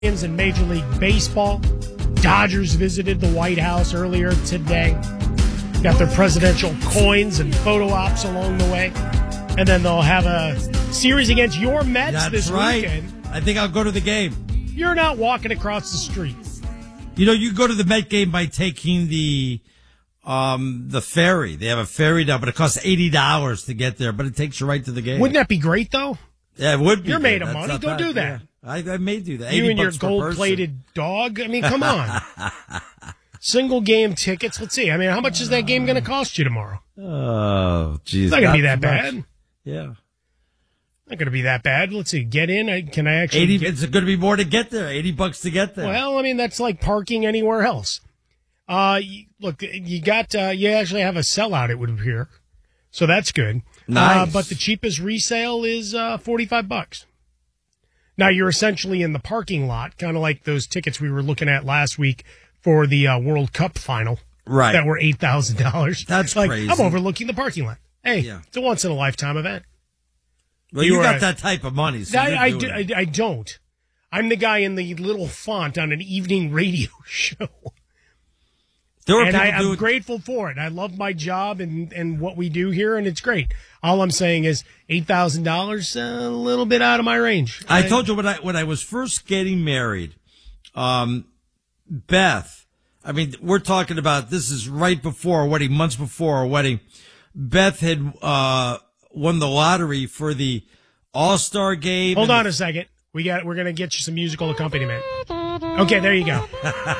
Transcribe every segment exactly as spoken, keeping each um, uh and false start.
In Major League Baseball, Dodgers visited the White House earlier today. Got their presidential coins and photo ops along the way. And then they'll have a series against your Mets That's this right. weekend. I think I'll go to the game. You're not walking across the street. You know, you go to the Met game by taking the um the ferry. They have a ferry now, but it costs eighty dollars to get there, but it takes you right to the game. Wouldn't that be great, though? Yeah, it would be. You're made good. of That's money. not Go bad. do that. Yeah. I, I may do that. You and your bucks per person. gold-plated dog. I mean, come on. Single game tickets. Let's see. I mean, how much is that game going to cost you tomorrow? Oh, geez. It's not going to be that much. bad. Yeah. Not going to be that bad. Let's see. Get in. I, can I actually eighty get... It's going to be more to get there. eighty bucks to get there. Well, I mean, that's like parking anywhere else. Uh, you, look, you got, uh, you actually have a sellout, it would appear. So that's good. Nice. Uh, but the cheapest resale is, uh, forty-five bucks. Now you're essentially in the parking lot, kind of like those tickets we were looking at last week for the uh, World Cup final. Right. That were eight thousand dollars. That's like, crazy. I'm overlooking the parking lot. Hey, Yeah. it's a once in a lifetime event. Well, you, You got are- that type of money. So I, you're I, doing do, it. I, I don't. I'm the guy in the little font on an evening radio show. There are And people I, I'm doing- grateful for it. I love my job and, and what we do here, and it's great. All I'm saying is eight thousand dollars, a little bit out of my range. I told you when I when I was first getting married, um, Beth. I mean, we're talking about this is right before our wedding, months before our wedding. Beth had uh, won the lottery for the All Star game. Hold and on the- a second. We got. We're gonna get you some musical accompaniment. Okay, there you go.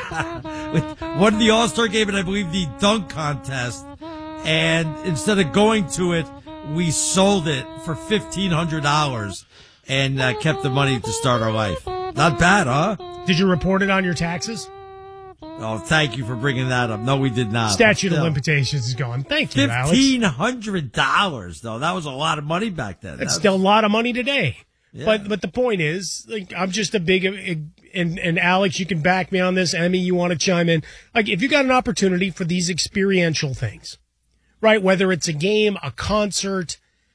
won the All Star game and I believe the dunk contest. And instead of going to it, we sold it for fifteen hundred dollars and uh, kept the money to start our life. Not bad, huh? Did you report it on your taxes? Oh, thank you for bringing that up. No, we did not. Statute of Still. limitations is gone. Thank you, Alex. Fifteen hundred dollars, though. That was a lot of money back then. That's That's- still a lot of money today. Yeah. But but the point is, like, I'm just a big and and Alex, you can back me on this. Emmy, you want to chime in? Like, if you got an opportunity for these experiential things, right? Whether it's a game, a concert,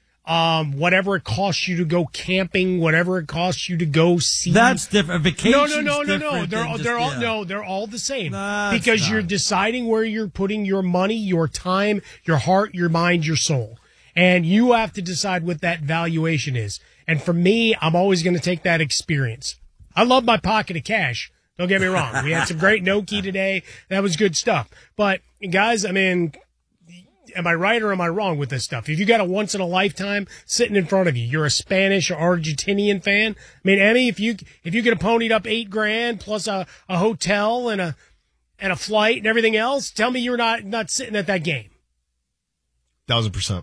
um, whatever it costs you to go camping, whatever it costs you to go see. That's different. Vacation. No, no, no, no, no. They're all, they're all yeah. no, they're all the same. No, it's because not. you're deciding where you're putting your money, your time, your heart, your mind, your soul. And you have to decide what that valuation is. And for me, I'm always going to take that experience. I love my pocket of cash. Don't get me wrong. We had some great Noki today. That was good stuff. But guys, I mean, am I right or am I wrong with this stuff? If you got a once in a lifetime sitting in front of you, you're a Spanish or Argentinian fan. I mean, Emmy, if you if you could have ponied up eight grand plus a, a hotel and a and a flight and everything else, tell me you're not not sitting at that game. Thousand percent.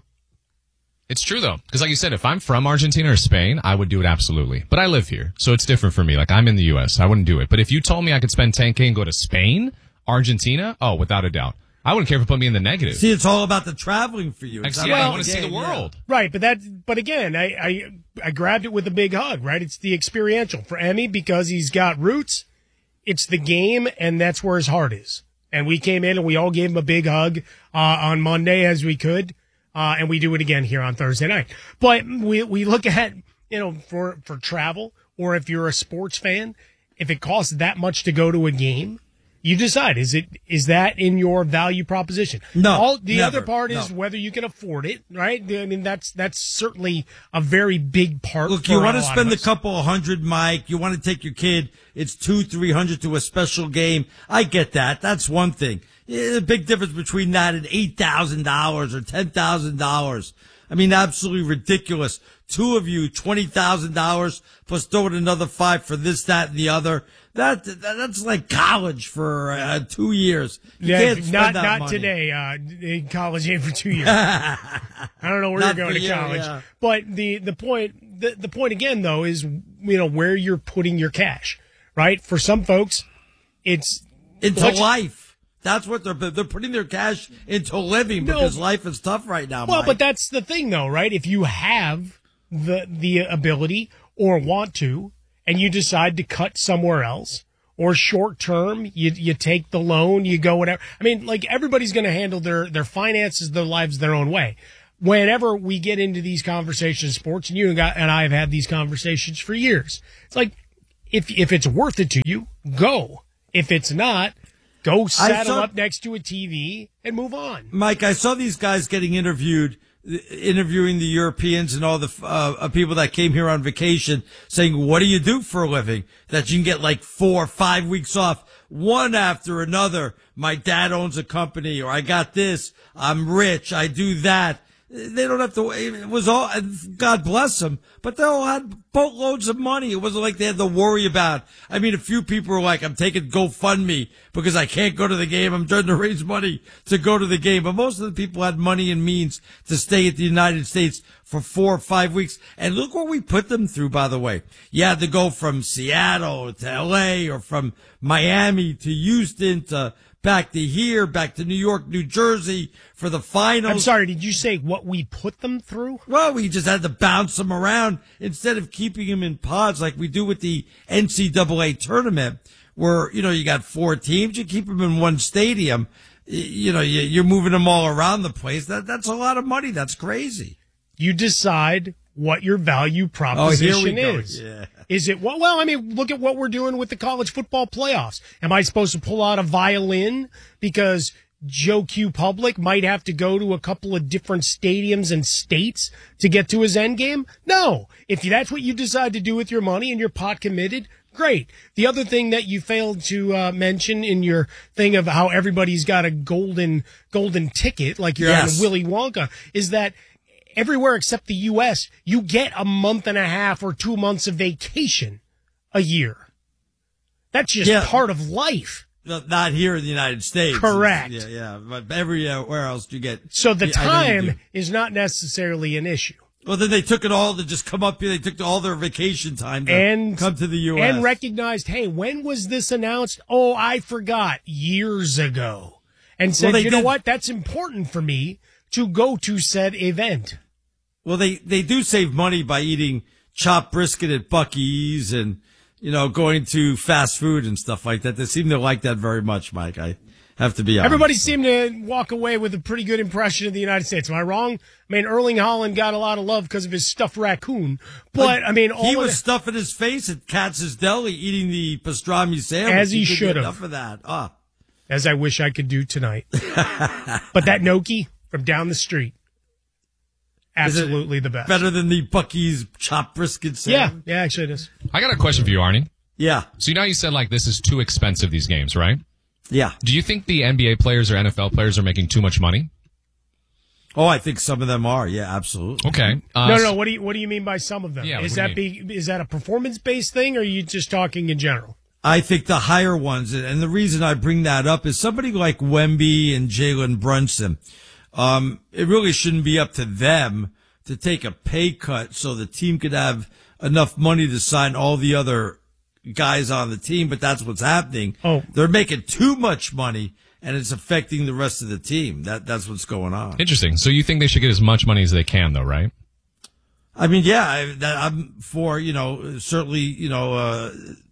It's true, though, because like you said, if I'm from Argentina or Spain, I would do it absolutely. But I live here, so it's different for me. Like, I'm in the U S, I wouldn't do it. But if you told me I could spend ten K and go to Spain, Argentina, oh, without a doubt. I wouldn't care if it put me in the negative. See, it's all about the traveling for you. It's Like, not yeah, I about want to the see the game, yeah. world. Right, but that but again, I, I I grabbed it with a big hug, right? It's the experiential. For Emmy, because he's got roots, it's the game, and that's where his heart is. And we came in and we all gave him a big hug uh, on Monday as we could. Uh, and we do it again here on Thursday night. But we we look at, you know, for, for travel, or if you're a sports fan, if it costs that much to go to a game, you decide, is it is that in your value proposition? No, All, the never, other part is no. whether you can afford it, right? I mean, that's that's certainly a very big part. Look, for you a want to lot spend of a us. couple of hundred, Mike. You want to take your kid. It's two, three hundred to a special game. I get that. That's one thing. Yeah, a big difference between that and eight thousand dollars or ten thousand dollars. I mean, absolutely ridiculous. Two of you, twenty thousand dollars plus throw in another five for this, that, and the other. That, that that's like college for uh, two years. You Yeah, can't spend not that not money. today. Uh, in college ain't for two years. I don't know where Not you're going for to you, college, yeah. but the the point the, the point again though is, you know, where you're putting your cash, right? For some folks, it's Into let's- life. That's what they're they're putting their cash into living No. because life is tough right now. Well, Mike. but that's the thing, though, right? If you have the the ability or want to, and you decide to cut somewhere else, or short term, you you take the loan, you go whatever. I mean, like, everybody's going to handle their their finances, their lives, their own way. Whenever we get into these conversations in sports, and you and I have had these conversations for years, it's like, if if it's worth it to you, go. If it's not, go saddle saw, up next to a T V and move on. Mike, I saw these guys getting interviewed, interviewing the Europeans and all the uh, people that came here on vacation, saying, what do you do for a living? That you can get like four or five weeks off, one after another. My dad owns a company, or I got this. I'm rich. I do that. They don't have to, it was all, God bless them, but they all had boatloads of money. It wasn't like they had to worry about. I mean, a few people were like, I'm taking GoFundMe because I can't go to the game. I'm trying to raise money to go to the game. But most of the people had money and means to stay at the United States for four or five weeks. And look what we put them through, by the way. You had to go from Seattle to L A, or from Miami to Houston to back to here, back to New York, New Jersey for the finals. I'm sorry, did you say what we put them through? Well, we just had to bounce them around instead of keeping them in pods like we do with the N C double A tournament, where, you know, you got four teams, you keep them in one stadium. You know, you're moving them all around the place. That That's a lot of money. That's crazy. You decide what your value proposition oh, here we go. is. Yeah. Is it, well, well, I mean, look at what we're doing with the college football playoffs. Am I supposed to pull out a violin because Joe Q Public might have to go to a couple of different stadiums and states to get to his end game? No. If that's what you decide to do with your money and you're pot committed, great. The other thing that you failed to uh, mention in your thing of how everybody's got a golden, golden ticket, like you're yes. on Willy Wonka, is that everywhere except the U S, you get a month and a half or two months of vacation a year. That's just yeah. part of life. Not here in the United States. Correct. Yeah, yeah. But everywhere else you get. So the yeah, time is not necessarily an issue. Well, then they took it all to just come up here. They took all their vacation time to and, come to the U S. And recognized, hey, when was this announced? Oh, I forgot. Years ago. And said, well, you did. know what? That's important for me to go to said event. Well, they, they do save money by eating chopped brisket at Buc-ee's and, you know, going to fast food and stuff like that. They seem to like that very much, Mike. I have to be honest. Everybody seemed to walk away with a pretty good impression of the United States. Am I wrong? I mean, Erling Haaland got a lot of love because of his stuffed raccoon. But, like, I mean, all he was the, stuffing his face at Katz's Deli eating the pastrami sandwich. As he, he should have. Enough of that. Ah. As I wish I could do tonight. But that gnocchi from down the street. Absolutely the best. Better than the Buc-ee's chopped brisket Yeah, sandwich? yeah, actually it is. I got a question for you, Arnie. Yeah. So you know you said like this is too expensive, these games, right? Yeah. Do you think the N B A players or N F L players are making too much money? Oh, I think some of them are. Yeah, absolutely. Okay. Uh, no, no. What do you What do you mean by some of them? Yeah, is what do that you be, is that a performance based thing, or are you just talking in general? I think the higher ones, and the reason I bring that up is somebody like Wemby and Jalen Brunson. Um, it really shouldn't be up to them to take a pay cut so the team could have enough money to sign all the other guys on the team, but that's what's happening. Oh. They're making too much money, and it's affecting the rest of the team. That That's what's going on. Interesting. So you think they should get as much money as they can, though, right? I mean, yeah, I, that, I'm for, you know, certainly, you know, uh,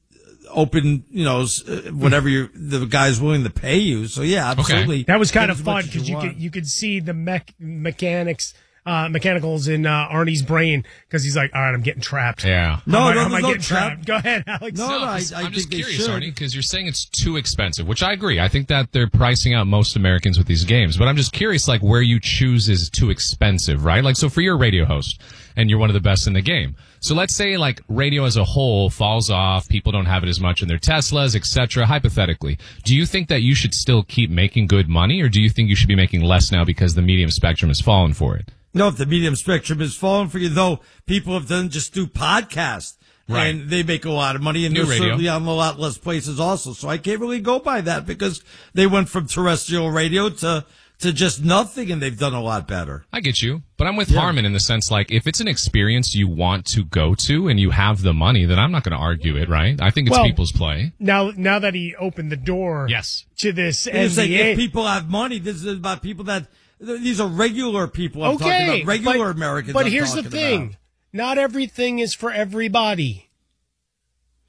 open, you know, whatever you the guy's willing to pay you. So, yeah, absolutely. Okay. That was kind Get of as much fun as because you want. could, you could see the mech, mechanics. Uh, mechanicals in uh, Arnie's brain because he's like, all right, I'm getting trapped. Yeah. No, how am I, no, how am I no getting trap. trapped? Go ahead, Alex. No, no, I, I I'm think just they curious, should. Arnie, because you're saying it's too expensive, which I agree. I think that they're pricing out most Americans with these games, but I'm just curious, like, where you choose is too expensive, right? Like, so for your radio host, and you're one of the best in the game. So let's say, like, radio as a whole falls off, people don't have it as much in their Teslas, et cetera, hypothetically. Do you think that you should still keep making good money, or do you think you should be making less now because the medium spectrum has fallen for it? No, if the medium spectrum has fallen for you, though, people have done just do podcasts. Right. And they make a lot of money, and New they're radio. certainly on a lot less places also. So I can't really go by that because they went from terrestrial radio to to just nothing, and they've done a lot better. I get you, but I'm with Yeah. Harmon in the sense, like, if it's an experience you want to go to and you have the money, then I'm not going to argue it, right? I think it's Well, people's play. Now, now that he opened the door Yes. to this It's like N B A, if people have money, this is about people that these are regular people. I'm okay, talking about regular but, Americans. But I'm here's the talking thing: about. not everything is for everybody.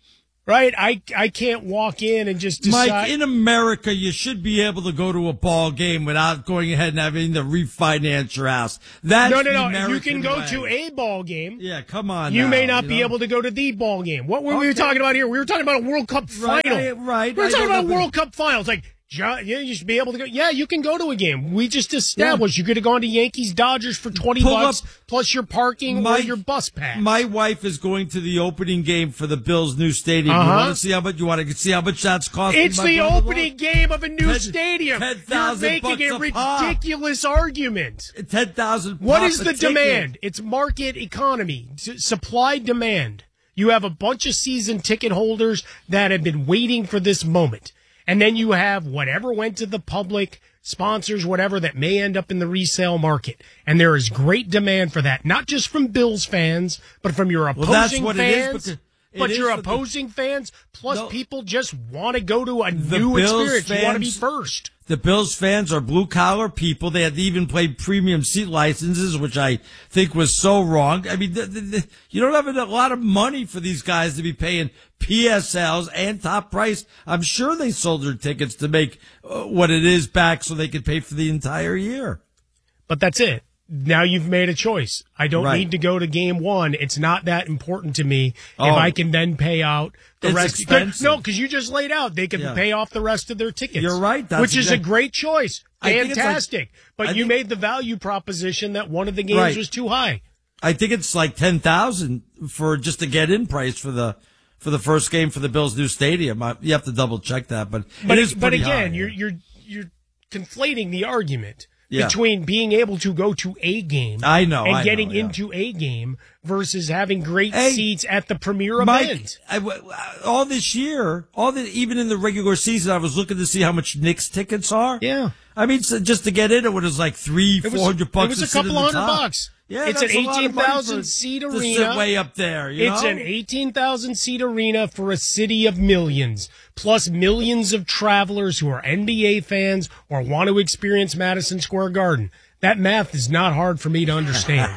right? I I can't walk in and just decide. Mike, in America, you should be able to go to a ball game without going ahead and having to refinance your house. That's no, no, the no. American You can go way. to a ball game. Yeah, come on. You now, may not you be know? able to go to the ball game. What were Okay. we talking about here? We were talking about a World Cup final. Right, right. We were I talking don't about know, World Cup finals. Like, John, yeah, you should be able to go. Yeah, you can go to a game. We just established you could have gone to Yankees Dodgers for twenty Pull bucks up- plus your parking My- or your bus pass. My wife is going to the opening game for the Bills' new stadium. Uh-huh. You want to see how much? You want to see how much that's costing? It's my the brother-in-law? opening game of a new Ten- stadium. ten You're thousand making a bucks a pop. ridiculous argument. Ten thousand. What is the demand? It's market economy, S- supply demand. You have a bunch of season ticket holders that have been waiting for this moment. And then you have whatever went to the public, sponsors, whatever, that may end up in the resale market. And there is great demand for that, not just from Bills fans, but from your opposing Well, that's what it is, fans. because it But is your for the- opposing fans, plus No. people just want to go to a The new Bills experience. You want to be fans- first. The Bills fans are blue collar people. They had even played premium seat licenses, which I think was so wrong. I mean, the, the, the, you don't have a lot of money for these guys to be paying P S Ls and top price. I'm sure they sold their tickets to make uh, what it is back so they could pay for the entire year. But that's it. Now you've made a choice. I don't Right. need to go to game one. It's not that important to me Oh. if I can then pay out the It's rest. expensive. No, because you just laid out they can Yeah. pay off the rest of their tickets. You're right. That's which is a exact- great choice. I think it's like- Fantastic. but I you think- made the value proposition that one of the games Right. was too high. I think it's like ten thousand for just a get in price for the for the first game for the Bills' new stadium. I, you have to double check that, but But it is but pretty again, high. you're you're you're conflating the argument Yeah. between being able to go to a game I know, and I getting know, yeah. into a game versus having great Hey, seats at the premier Mike, event. I, all this year, all the even in the regular season, I was looking to see how much Knicks tickets are. Yeah. I mean, so just to get in, it was like three, It was- four hundred bucks. it was to a sit in couple the hundred top. bucks. Yeah, It's that's an a lot of money eighteen thousand for- seat to arena. sit way up there. You It's know? an eighteen thousand seat arena for a city of millions, plus millions of travelers who are N B A fans or want to experience Madison Square Garden. That math is not hard for me to understand.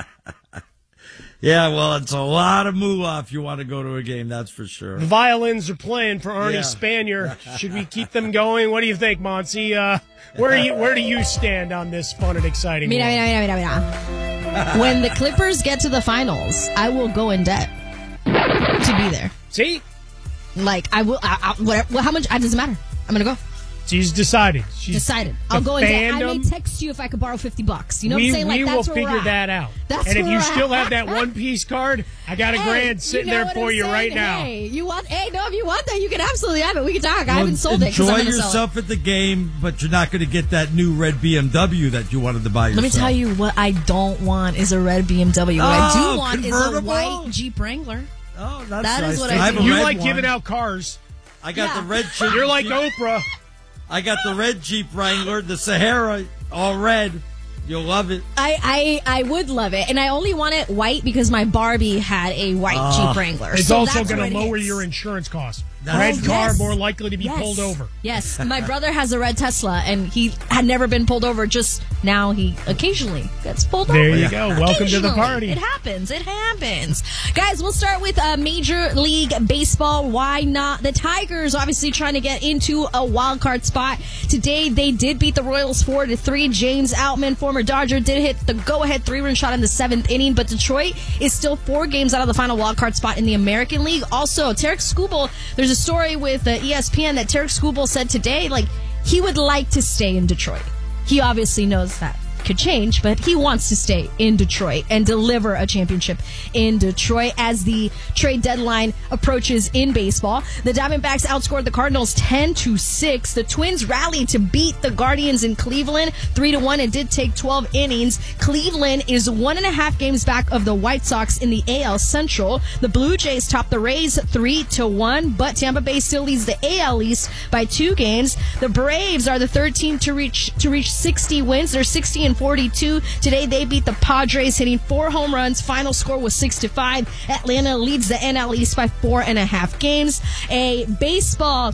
Yeah, well, it's a lot of moolah if you want to go to a game. That's for sure. The violins are playing for Arnie Yeah. Spanier. Should we keep them going? What do you think, Monty? Uh, where do you where do you stand on this fun and exciting? Mira, one? mira, mira, mira, mira. When the Clippers get to the finals, I will go in debt to be there. See, Like, I will, I, I, whatever, well, how much, it doesn't matter. I'm going to go. she's decided. She's Decided. the I'll go in debt. I may fandom- text you if I could borrow fifty bucks. You know we, what I'm saying? Like, we that's will where we're figure at. that out. That's and if where you we're still at. have that one piece card, I got a Hey, grand sitting you know there what for I'm you saying? right now. Hey, you want, hey, no, if you want that, you can absolutely have it. We can talk. I Well, haven't sold it because enjoy I'm going to sell it. yourself at the game, but you're not going to get that new red B M W that you wanted to buy yourself. Let me tell you what I don't want is a red B M W. What I Oh, do want is a convertible? white Jeep Wrangler. Oh, that's That is nice. what I I have a think. You red like one. giving out cars. I got Yeah. the red Jeep. You're like Oprah. I got the red Jeep Wrangler, the Sahara, all red. You'll love it. I, I, I would love it. And I only want it white because my Barbie had a white Ah. Jeep Wrangler. It's so also that's going where to it lower hits. your insurance costs. That's- Red Oh, car yes. more likely to be Yes. pulled over. Yes, my brother has a red Tesla, and he had never been pulled over. Just now, he occasionally gets pulled There over. you go. Welcome to the Occasionally. party. It happens. It happens. Guys, we'll start with uh, Major League Baseball. Why not? The Tigers obviously trying to get into a wild card spot. Today, they did beat the Royals four to three. James Outman, former Dodger, did hit the go-ahead three-run shot in the seventh inning, but Detroit is still four games out of the final wild card spot in the American League. Also, Tarek Skubal, there's a story with uh, E S P N that Tarek Skubal said today, like, he would like to stay in Detroit. He obviously knows that could change, but he wants to stay in Detroit and deliver a championship in Detroit as the trade deadline approaches in baseball. The Diamondbacks outscored the Cardinals ten to six. The Twins rallied to beat the Guardians in Cleveland three to one. It did take twelve innings. Cleveland is one and a half games back of the White Sox in the A L Central. The Blue Jays topped the Rays three to one, but Tampa Bay still leads the A L East by two games. The Braves are the third team to reach to reach sixty wins. They're sixty and forty-two. Today they beat the Padres, hitting four home runs. Final score was six to five. Atlanta leads the N L East by four and a half games. A baseball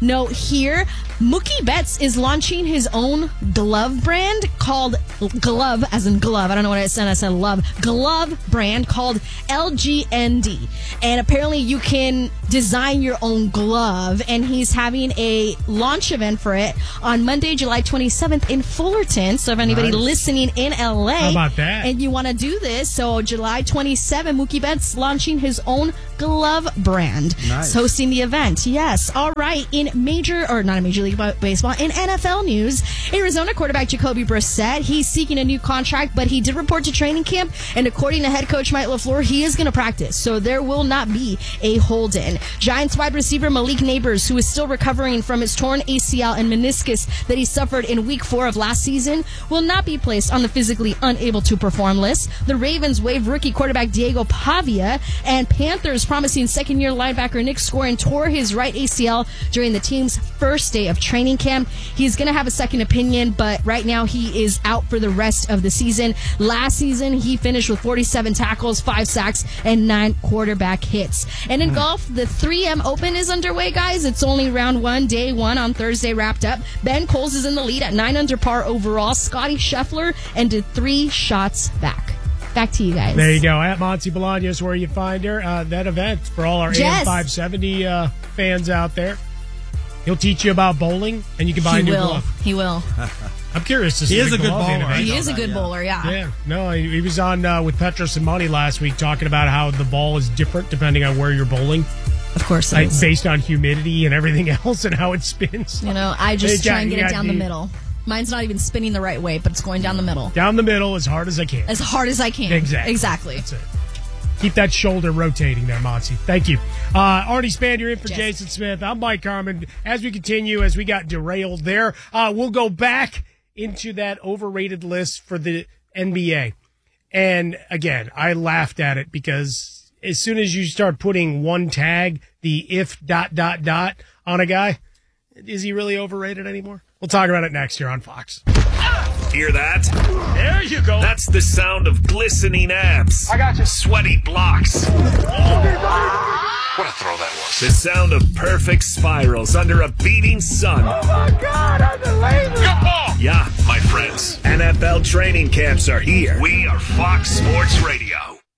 note here. Mookie Betts is launching his own glove brand called Glove, as in glove. I don't know what I said. I said love. Glove brand called L G N D. And apparently you can design your own glove. And he's having a launch event for it on Monday, July twenty-seventh in Fullerton. So if anybody Nice. listening in L A How about that? and you want to do this, so July twenty-seventh, Mookie Betts launching his own glove brand. Nice. He's hosting the event. Yes. All right. In major, or not in Major League Baseball, in N F L news, Arizona quarterback Jacoby Brissett, he's seeking a new contract, but he did report to training camp, and according to head coach Mike LaFleur, he is going to practice, so there will not be a hold-in. Giants wide receiver Malik Neighbors, who is still recovering from his torn A C L and meniscus that he suffered in week four of last season, will not be placed on the physically unable to perform list. The Ravens waived rookie quarterback Diego Pavia, and Panthers promising second-year linebacker Nick Scorin tore his right A C L during the team's first day of training camp. He's going to have a second opinion, but right now he is out for the rest of the season. Last season, he finished with forty-seven tackles, five sacks, and nine quarterback hits. And in golf, the three M Open is underway, guys. It's only round one, day one on Thursday wrapped up. Ben Coles is in the lead at nine under par overall. Scotty Scheffler ended three shots back. Back to you guys. There you go. At Monty Bolaños, where you find her. Uh, that event for all our Yes. A M five seventy uh, fans out there. He'll teach you about bowling, and you can buy He a new will. glove. He will. I'm curious to see He is the a good glove bowler. innovation. He know is a that, good yeah. bowler, yeah. Yeah, no, he, he was on uh, with Petros and Money last week talking about how the ball is different depending on where you're bowling, Of course it like is. based on humidity and everything else and how it spins. You know, I just Hey, try and you get it got down the the- middle. Mine's not even spinning the right way, but it's going down the middle. Down the middle as hard as I can. As hard as I can. Exactly. Exactly. That's it. Keep that shoulder rotating there, Monty. Thank you. Uh, Arnie Spander in for Yes. Jason Smith. I'm Mike Harmon. As we continue, as we got derailed there, uh, we'll go back into that overrated list for the N B A. And again, I laughed at it because as soon as you start putting one tag, the if dot dot dot on a guy, is he really overrated anymore? We'll talk about it next year on Fox. Hear that? There you go. That's the sound of glistening abs. I got you. Sweaty blocks. What a throw that was. The sound of perfect spirals under a beating sun. Oh my God, I'm the laser. Good ball. Yeah, my friends. N F L training camps are here. We are Fox Sports Radio.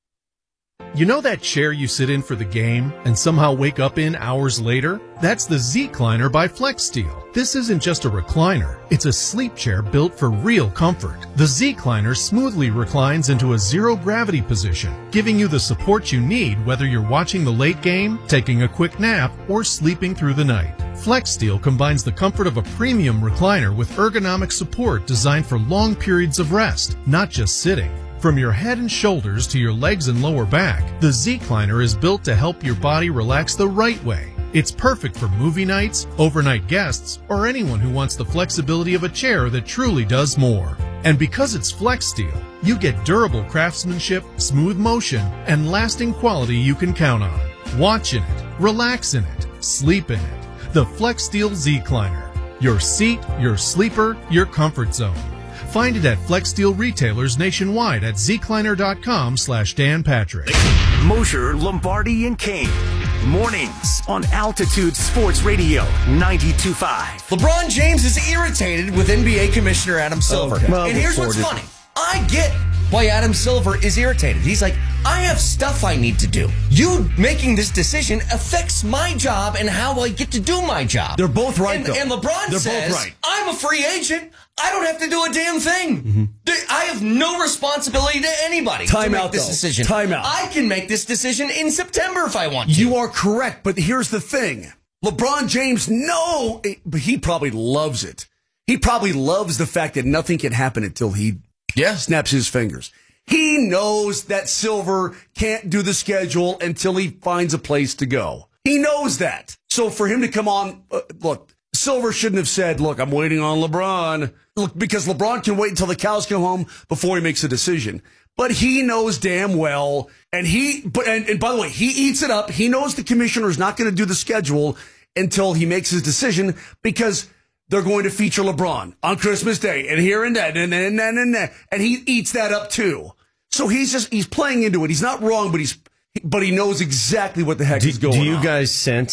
You know that chair you sit in for the game and somehow wake up in hours later? That's the Z-Cliner by FlexSteel. This isn't just a recliner. It's a sleep chair built for real comfort. The Z-Cliner smoothly reclines into a zero-gravity position, giving you the support you need whether you're watching the late game, taking a quick nap, or sleeping through the night. FlexSteel combines the comfort of a premium recliner with ergonomic support designed for long periods of rest, not just sitting. From your head and shoulders to your legs and lower back, the Z-Cliner is built to help your body relax the right way. It's perfect for movie nights, overnight guests, or anyone who wants the flexibility of a chair that truly does more. And because it's FlexSteel, you get durable craftsmanship, smooth motion, and lasting quality you can count on. Watch in it, relax in it, sleep in it. The FlexSteel Z-Cliner. Your seat, your sleeper, your comfort zone. Find it at FlexSteel retailers nationwide at zcliner.com slash Dan Patrick. Mosher, Lombardi, and Kane. Mornings on Altitude Sports Radio ninety-two point five. LeBron James is irritated with N B A Commissioner Adam Silver. Okay. Well, and here's what's reported. funny. I get why Adam Silver is irritated. He's like, I have stuff I need to do. You making this decision affects my job and how I get to do my job. They're both right, and, though. and LeBron They're says, both right. I'm a free agent. I don't have to do a damn thing. Mm-hmm. I have no responsibility to anybody Time to make out, this though. decision. Time out. I can make this decision in September if I want to. You are correct, but here's the thing. LeBron James, no, but he probably loves it. He probably loves the fact that nothing can happen until he Yeah. snaps his fingers. He knows that Silver can't do the schedule until he finds a place to go. He knows that. So for him to come on, uh, look, Silver shouldn't have said, look, I'm waiting on LeBron. Look, because LeBron can wait until the cows come home before he makes a decision. But he knows damn well, and he, but and, and by the way, he eats it up. He knows the commissioner is not going to do the schedule until he makes his decision because they're going to feature LeBron on Christmas Day and here and that and and and and, and, and he eats that up too. So he's just he's playing into it. He's not wrong, but he's but he knows exactly what the heck Do, is going do you on. guys sense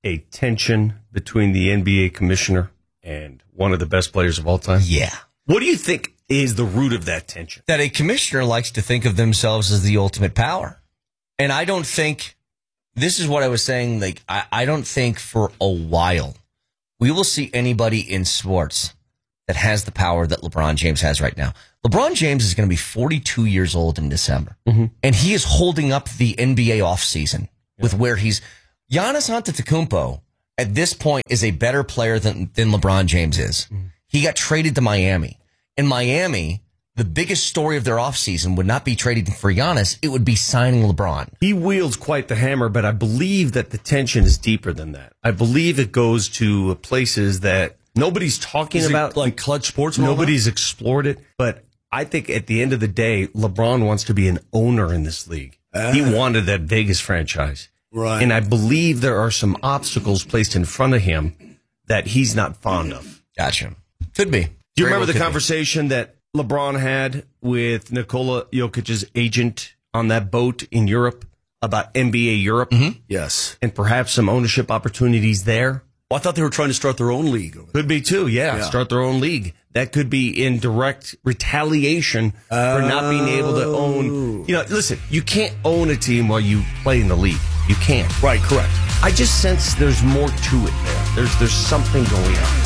a tension between the N B A commissioner and one of the best players of all time? Yeah. What do you think is the root of that tension? That a commissioner likes to think of themselves as the ultimate power. And I don't think, this is what I was saying, like, I, I don't think for a while we will see anybody in sports that has the power that LeBron James has right now. LeBron James is going to be forty-two years old in December. Mm-hmm. And he is holding up the N B A offseason yeah. with where he's, Giannis Antetokounmpo at this point is a better player than, than LeBron James is. Mm-hmm. He got traded to Miami. In Miami, the biggest story of their offseason would not be trading for Giannis. It would be signing LeBron. He wields quite the hammer, but I believe that the tension is deeper than that. I believe it goes to places that nobody's talking is about. Like Clutch Sports? Nobody's explored it. But I think at the end of the day, LeBron wants to be an owner in this league. Uh, he wanted that Vegas franchise. Right. And I believe there are some obstacles placed in front of him that he's not fond of. Gotcha. Could be. Do you Very remember well the conversation be. that LeBron had with Nikola Jokic's agent on that boat in Europe about N B A Europe? Mm-hmm. Yes. And perhaps some ownership opportunities there? Well, I thought they were trying to start their own league. Could be too, yeah, yeah. Start their own league. That could be in direct retaliation oh. for not being able to own. You know, listen, you can't own a team while you play in the league. You can't. Right, correct. I just sense there's more to it there. There's there's something going on.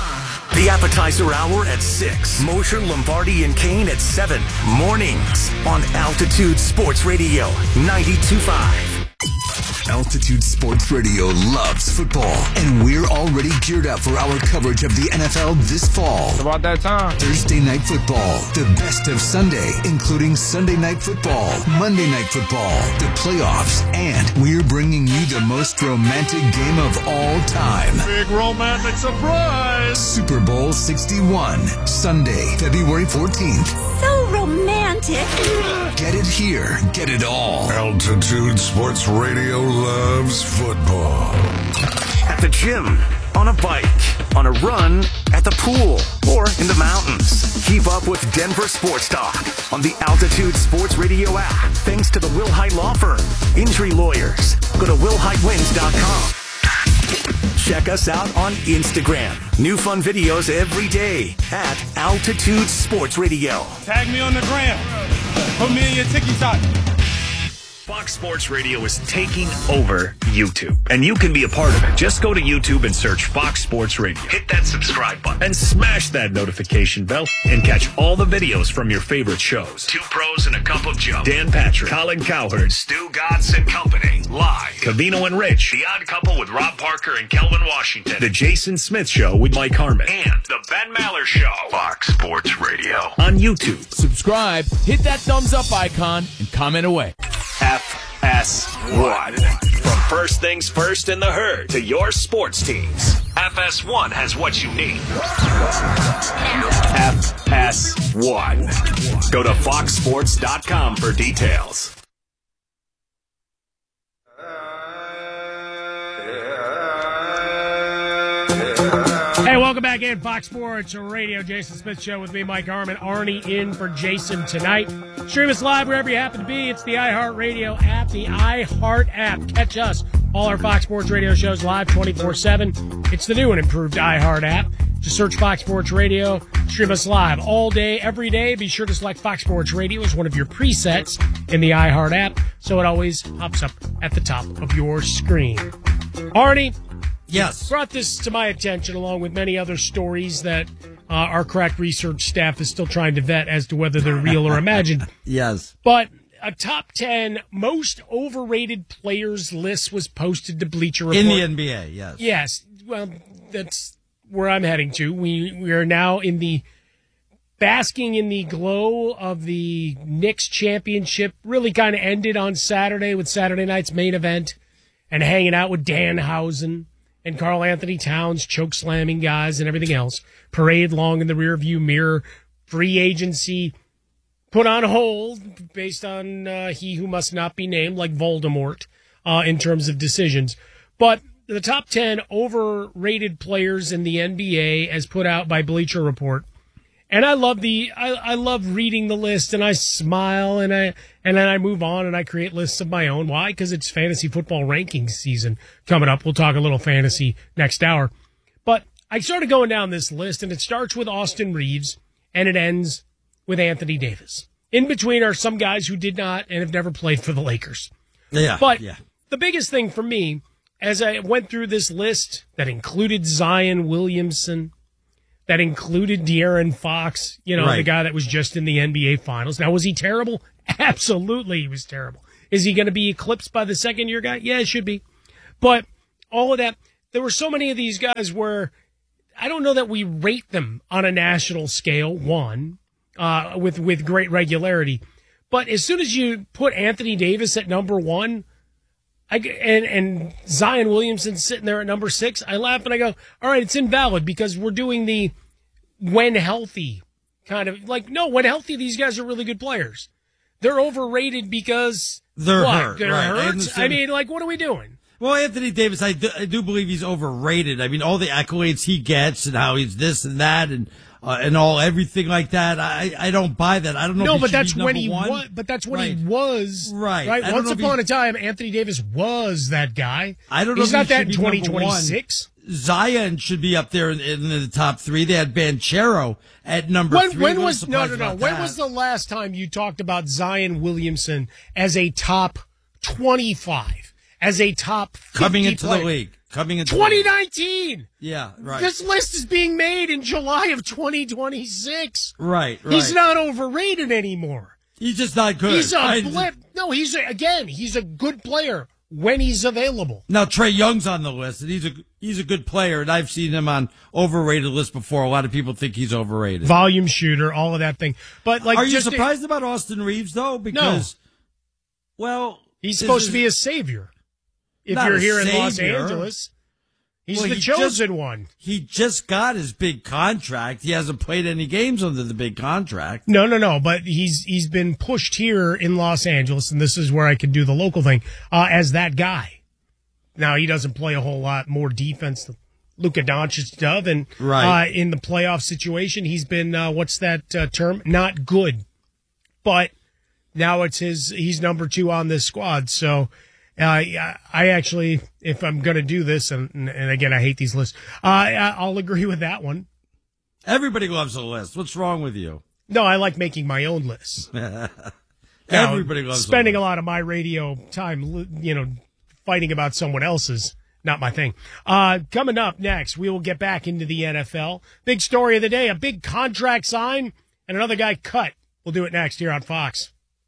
The appetizer hour at six. Mosher, Lombardi, and Kane at seven. Mornings on Altitude Sports Radio ninety-two point five. Altitude Sports Radio loves football, and we're already geared up for our coverage of the N F L this fall. It's about that time. Thursday Night Football, the best of Sunday, including Sunday Night Football, Monday Night Football, the playoffs, and we're bringing you the most romantic game of all time. Big romantic surprise! Super Bowl sixty-one, Sunday, February fourteenth. So romantic. Get it here. Get it all. Altitude Sports Radio loves football. At the gym, on a bike, on a run, at the pool, or in the mountains. Keep up with Denver Sports Talk on the Altitude Sports Radio app. Thanks to the Will Height Law Firm. Injury lawyers. Go to will height wins dot com. Check us out on Instagram. New fun videos every day at Altitude Sports Radio. Tag me on the gram. Put me in your TikTok. Fox Sports Radio is taking over YouTube, and you can be a part of it. Just go to YouTube and search Fox Sports Radio. Hit that subscribe button and smash that notification bell and catch all the videos from your favorite shows. Two Pros and a Cup of Joe. Dan Patrick, Colin Cowherd, Stu Gatz and Company. Live. Cavino and Rich. The Odd Couple with Rob Parker and Kelvin Washington. The Jason Smith Show with Mike Harmon. And The Ben Maller Show. Fox Sports Radio. On YouTube. Subscribe, hit that thumbs up icon, and comment away. F S one. From First Things First in the Herd to your sports teams, F S one has what you need. F S one. Go to fox sports dot com for details. Hey, welcome back in Fox Sports Radio. Jason Smith Show with me, Mike Harmon. Arnie in for Jason tonight. Stream us live wherever you happen to be. It's the iHeartRadio app, the iHeart app. Catch us, all our Fox Sports Radio shows live twenty-four seven. It's the new and improved iHeart app. Just search Fox Sports Radio. Stream us live all day, every day. Be sure to select Fox Sports Radio as one of your presets in the iHeart app, so it always pops up at the top of your screen. Arnie. Yes. Brought this to my attention along with many other stories that uh, our crack research staff is still trying to vet as to whether they're real or imagined. Yes. But a top ten most overrated players list was posted to Bleacher Report. In the N B A, yes. Yes. Well, that's where I'm heading to. We we are now in the basking in the glow of the Knicks championship. Really kind of ended on Saturday with Saturday night's main event and hanging out with Danhausen and Karl Anthony Towns, choke slamming guys and everything else. Parade long in the rearview mirror. Free agency put on hold based on uh, he who must not be named, like Voldemort, uh, in terms of decisions. But the top ten overrated players in the N B A as put out by Bleacher Report. And I love the I, I love reading the list, and I smile, and I and then I move on and I create lists of my own. Why? Because it's fantasy football rankings season coming up. We'll talk a little fantasy next hour. But I started going down this list, and it starts with Austin Reeves, and it ends with Anthony Davis. In between are some guys who did not and have never played for the Lakers. Yeah, but yeah. the biggest thing for me, as I went through this list that included Zion Williamson, that included De'Aaron Fox, you know, Right. the guy that was just in the N B A Finals. Now, was he terrible? Absolutely, he was terrible. Is he going to be eclipsed by the second-year guy? Yeah, it should be. But all of that, there were so many of these guys where I don't know that we rate them on a national scale, one, uh, with, with great regularity. But as soon as you put Anthony Davis at number one, I, and, and Zion Williamson sitting there at number six, I laugh and I go, all right, it's invalid because we're doing the when healthy kind of, like, no, when healthy, these guys are really good players. They're overrated because They're what? hurt. They're right. I hurt? I, understand. mean, like, what are we doing? Well, Anthony Davis, I do, I do believe he's overrated. I mean, all the accolades he gets and how he's this and that and uh, and all everything like that. I I don't buy that. I don't know. No, if he but should that's be when number he one. was. But that's when Right. he was. Right. Right. I don't Once know if upon he- a time, Anthony Davis was that guy. I don't know. He's if not he that should in be twenty number one. twenty-six. Zion should be up there in, in the top three. They had Banchero at number When, three. when What a was no surprise no no? about When that. was the last time you talked about Zion Williamson as a top twenty-five, as a top fifty coming into player? the league? Coming into twenty the league. nineteen. Yeah, right. This list is being made in July of twenty twenty-six. Right, right. He's not overrated anymore. He's just not good. He's a I- blip. No, he's a, again. He's a good player when he's available. Now Trey Young's on the list, and he's a he's a good player, and I've seen him on overrated lists before. A lot of people think he's overrated. Volume shooter, all of that thing. But like, are you just surprised about Austin Reeves though? Because, well, he's this supposed is- to be a savior. If Not you're a here in Los savior. Angeles, he's Well, the he chosen just- one. He just got his big contract. He hasn't played any games under the big contract. No, no, no. But he's he's been pushed here in Los Angeles, and this is where I can do the local thing uh, as that guy. Now he doesn't play a whole lot more defense than Luka Doncic does, and Right. uh, in the playoff situation, he's been uh, what's that uh, term? Not good. But now it's his. He's number two on this squad. So uh, I I actually, if I'm going to do this, and, and again I hate these lists, uh, I- I'll agree with that one. Everybody loves a list. What's wrong with you? No, I like making my own lists. Everybody Now, loves spending a a lot of my radio time, you know, fighting about someone else's. Not my thing. Uh, coming up next, we will get back into the N F L. Big story of the day, a big contract sign and another guy cut. We'll do it next here on Fox.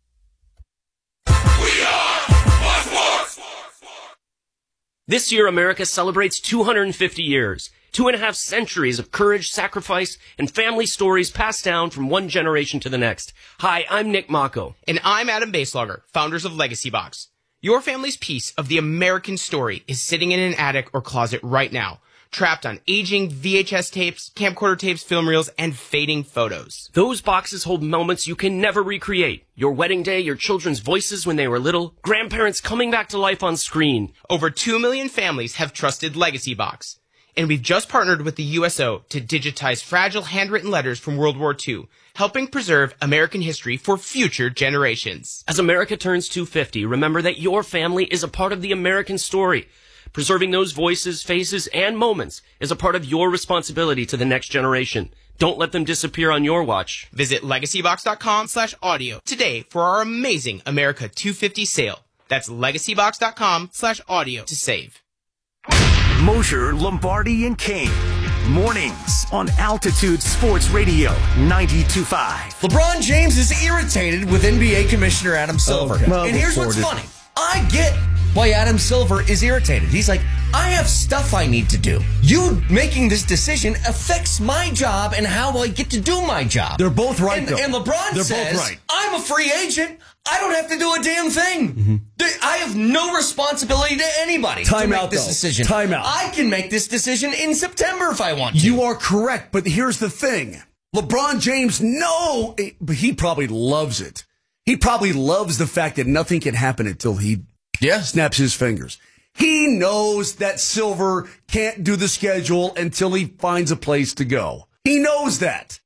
This year, America celebrates two hundred fifty years, two and a half centuries of courage, sacrifice, and family stories passed down from one generation to the next. Hi, I'm Nick Mako. And I'm Adam Baselogger, founders of Legacy Box. Your family's piece of the American story is sitting in an attic or closet right now, trapped on aging V H S tapes, camcorder tapes, film reels, and fading photos. Those boxes hold moments you can never recreate. Your wedding day, your children's voices when they were little, grandparents coming back to life on screen. Over two million families have trusted Legacy Box. And we've just partnered with the U S O to digitize fragile handwritten letters from World War Two, helping preserve American history for future generations. As America turns two hundred fifty, remember that your family is a part of the American story. Preserving those voices, faces, and moments is a part of your responsibility to the next generation. Don't let them disappear on your watch. Visit legacybox.com slash audio today for our amazing America two fifty sale. That's legacybox.com slash audio to save. Mosher, Lombardi, and Kane. Mornings on Altitude Sports Radio ninety-two point five. LeBron James is irritated with N B A Commissioner Adam Silver. Okay. Well, and here's what's reported. funny. I get why Adam Silver is irritated. He's like, I have stuff I need to do. You making this decision affects my job and how I get to do my job. They're both right, and, though. and LeBron They're says, both right. I'm a free agent. I don't have to do a damn thing. Mm-hmm. Th- I have no responsibility to anybody Time to make out, this though. decision. Time out. I can make this decision in September if I want to. You are correct, but here's the thing. LeBron James, no, but he probably loves it. He probably loves the fact that nothing can happen until he yeah. snaps his fingers. He knows that Silver can't do the schedule until he finds a place to go. He knows that.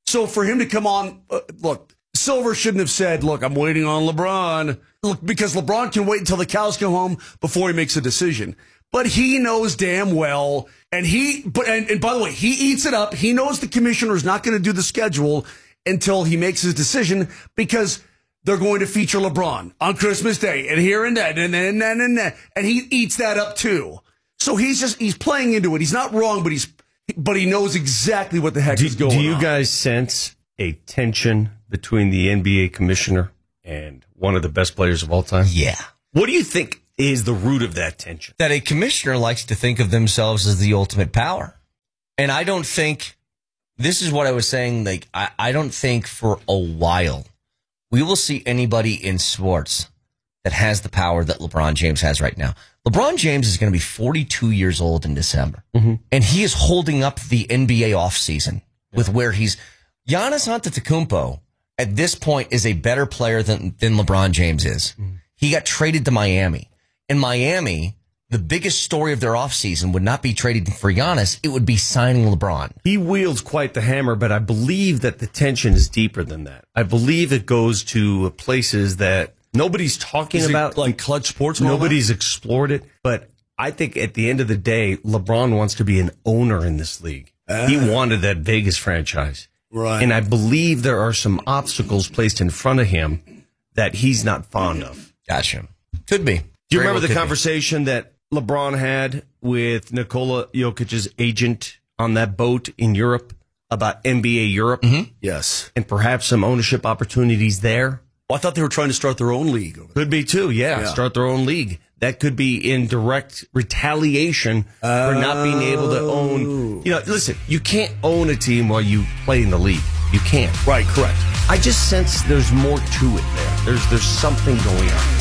So for him to come on, uh, look, Silver shouldn't have said, look, I'm waiting on LeBron. Look, because LeBron can wait until the cows come home before he makes a decision. But he knows damn well, and he, but and, and by the way, he eats it up. He knows the commissioner is not going to do the schedule until he makes his decision because they're going to feature LeBron on Christmas Day and here and that and then and, and, and, and, and he eats that up too. So he's just he's playing into it. He's not wrong, but he's but he knows exactly what the heck do, is going on. Do you guys sense a tension between the N B A commissioner and one of the best players of all time? Yeah. What do you think is the root of that tension? That a commissioner likes to think of themselves as the ultimate power. And I don't think, this is what I was saying, like, I, I don't think for a while we will see anybody in sports that has the power that LeBron James has right now. LeBron James is going to be forty-two years old in December. Mm-hmm. And he is holding up the N B A offseason yeah. with where he's, Giannis Antetokounmpo at this point is a better player than, than LeBron James is. Mm-hmm. He got traded to Miami. In Miami, the biggest story of their offseason would not be trading for Giannis. It would be signing LeBron. He wields quite the hammer, but I believe that the tension is deeper than that. I believe it goes to places that nobody's talking is about. Like Clutch Sports? Nobody's explored it. But I think at the end of the day, LeBron wants to be an owner in this league. Uh, he wanted that Vegas franchise. Right. And I believe there are some obstacles placed in front of him that he's not fond of. Gotcha. Could be. Do you Very remember well the could conversation be. that LeBron had with Nikola Jokic's agent on that boat in Europe about N B A Europe? Mm-hmm. Yes. And perhaps some ownership opportunities there? Well, I thought they were trying to start their own league. Over there. Could be too, yeah, yeah. Start their own league. That could be in direct retaliation oh. for not being able to own. You know, listen, you can't own a team while you play in the league. You can't. Right, correct. I just sense there's more to it there. There's there's something going on.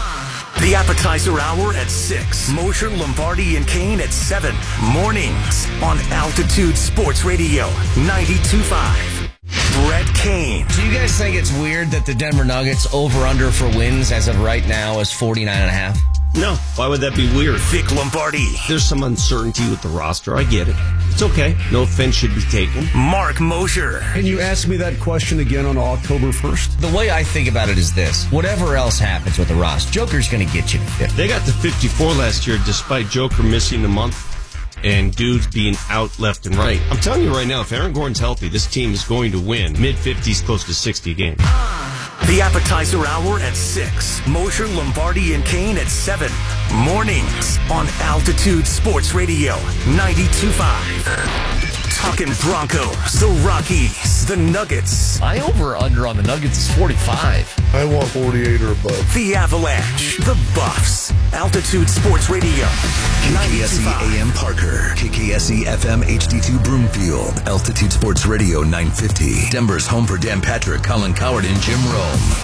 The appetizer hour at six. Mosher, Lombardi, and Kane at seven. Mornings on Altitude Sports Radio ninety-two point five. Brett Kane. Do you guys think it's weird that the Denver Nuggets over-under for wins as of right now is forty-nine and a half? No. Why would that be weird? Vic Lombardi. There's some uncertainty with the roster. I get it. It's okay. No offense should be taken. Mark Mosher. Can you ask me that question again on October first? The way I think about it is this. Whatever else happens with the roster, Joker's going to get you to fifty. They got to fifty-four last year despite Joker missing a month and dudes being out left and right. I'm telling you right now, if Aaron Gordon's healthy, this team is going to win mid-fifties, close to sixty games. The appetizer hour at six. Mosher, Lombardi, and Kane at seven. Mornings on Altitude Sports Radio ninety-two point five. Talking Broncos, the Rockies, the Nuggets. My over-under on the Nuggets is forty-five. I want forty-eight or above. The Avalanche, the Buffs. Altitude Sports Radio K K S E A M Parker, K K S E F M H D two Broomfield, Altitude Sports Radio nine fifty. Denver's home for Dan Patrick, Colin Coward, and Jim Rome.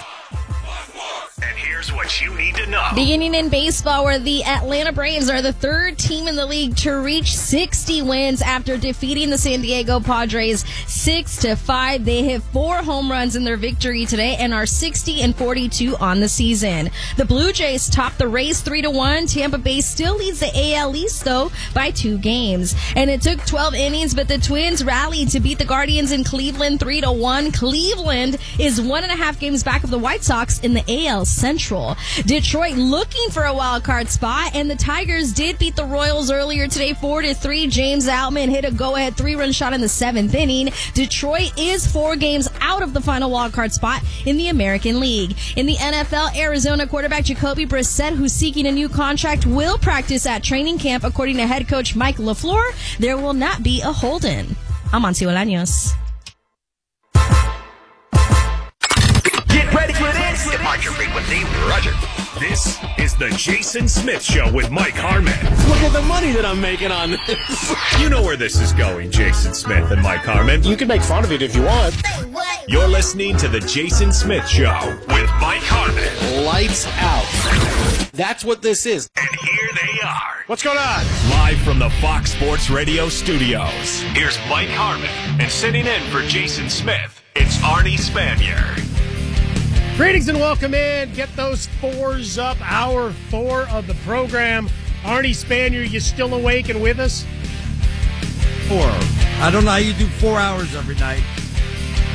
And here's what you need to know. Beginning in baseball, where the Atlanta Braves are the third team in the league to reach sixty wins after defeating the San Diego Padres six to five. They hit four home runs in their victory today and are sixty and forty-two on the season. The Blue Jays top the Rays three to one. Tampa Bay still leads the A L East, though, by two games. And it took twelve innings, but the Twins rallied to beat the Guardians in Cleveland three to one. Cleveland is one and a half games back of the White Sox in the A L Central. Detroit looking for a wild card spot, and the Tigers did beat the Royals earlier today four to three. James Outman hit a go-ahead three-run shot in the seventh inning. Detroit is four games out of the final wild card spot in the American League. In the N F L, Arizona quarterback Jacoby Brissett, who's seeking a new contract, will practice at training camp. According to head coach Mike LaFleur, there will not be a hold-in. I'm Amancio Olaños. Get ready for this. Departure frequency, Roger. This is the Jason Smith Show with Mike Harmon. Look at the money that I'm making on this. You know where this is going, Jason Smith and Mike Harmon. You can make fun of it if you want. You're listening to the Jason Smith Show with Mike Harmon. Lights out. That's what this is. And here they are. What's going on? Live from the Fox Sports Radio studios. Here's Mike Harmon. And sitting in for Jason Smith, it's Arnie Spanier. Greetings and welcome in. Get those fours up. Hour four of the program. Arnie Spanier, you still awake and with us? Four. I don't know how you do four hours every night.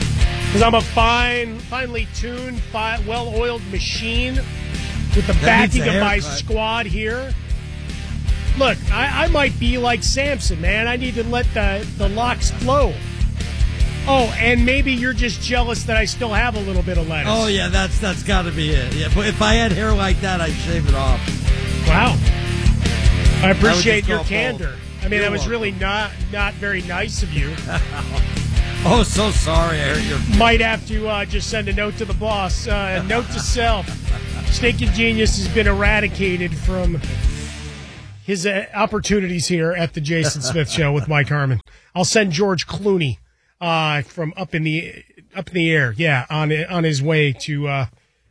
Because I'm a fine, finely tuned, fi- well-oiled machine with the That backing needs a of my haircut. squad here. Look, I, I might be like Samson, man. I need to let the, the locks flow. Oh, and maybe you're just jealous that I still have a little bit of lettuce. Oh yeah, that's that's got to be it. Yeah, but if I had hair like that, I'd shave it off. Wow. I appreciate just your call candor. I mean, You're that was welcome. really not not very nice of you. Oh, so sorry. I heard your. Might have to uh, just send a note to the boss. Uh, note to self: Stinking Genius has been eradicated from his uh, opportunities here at the Jason Smith Show with Mike Harmon. I'll send George Clooney uh, from up in the up in the air, yeah, on on his way to uh,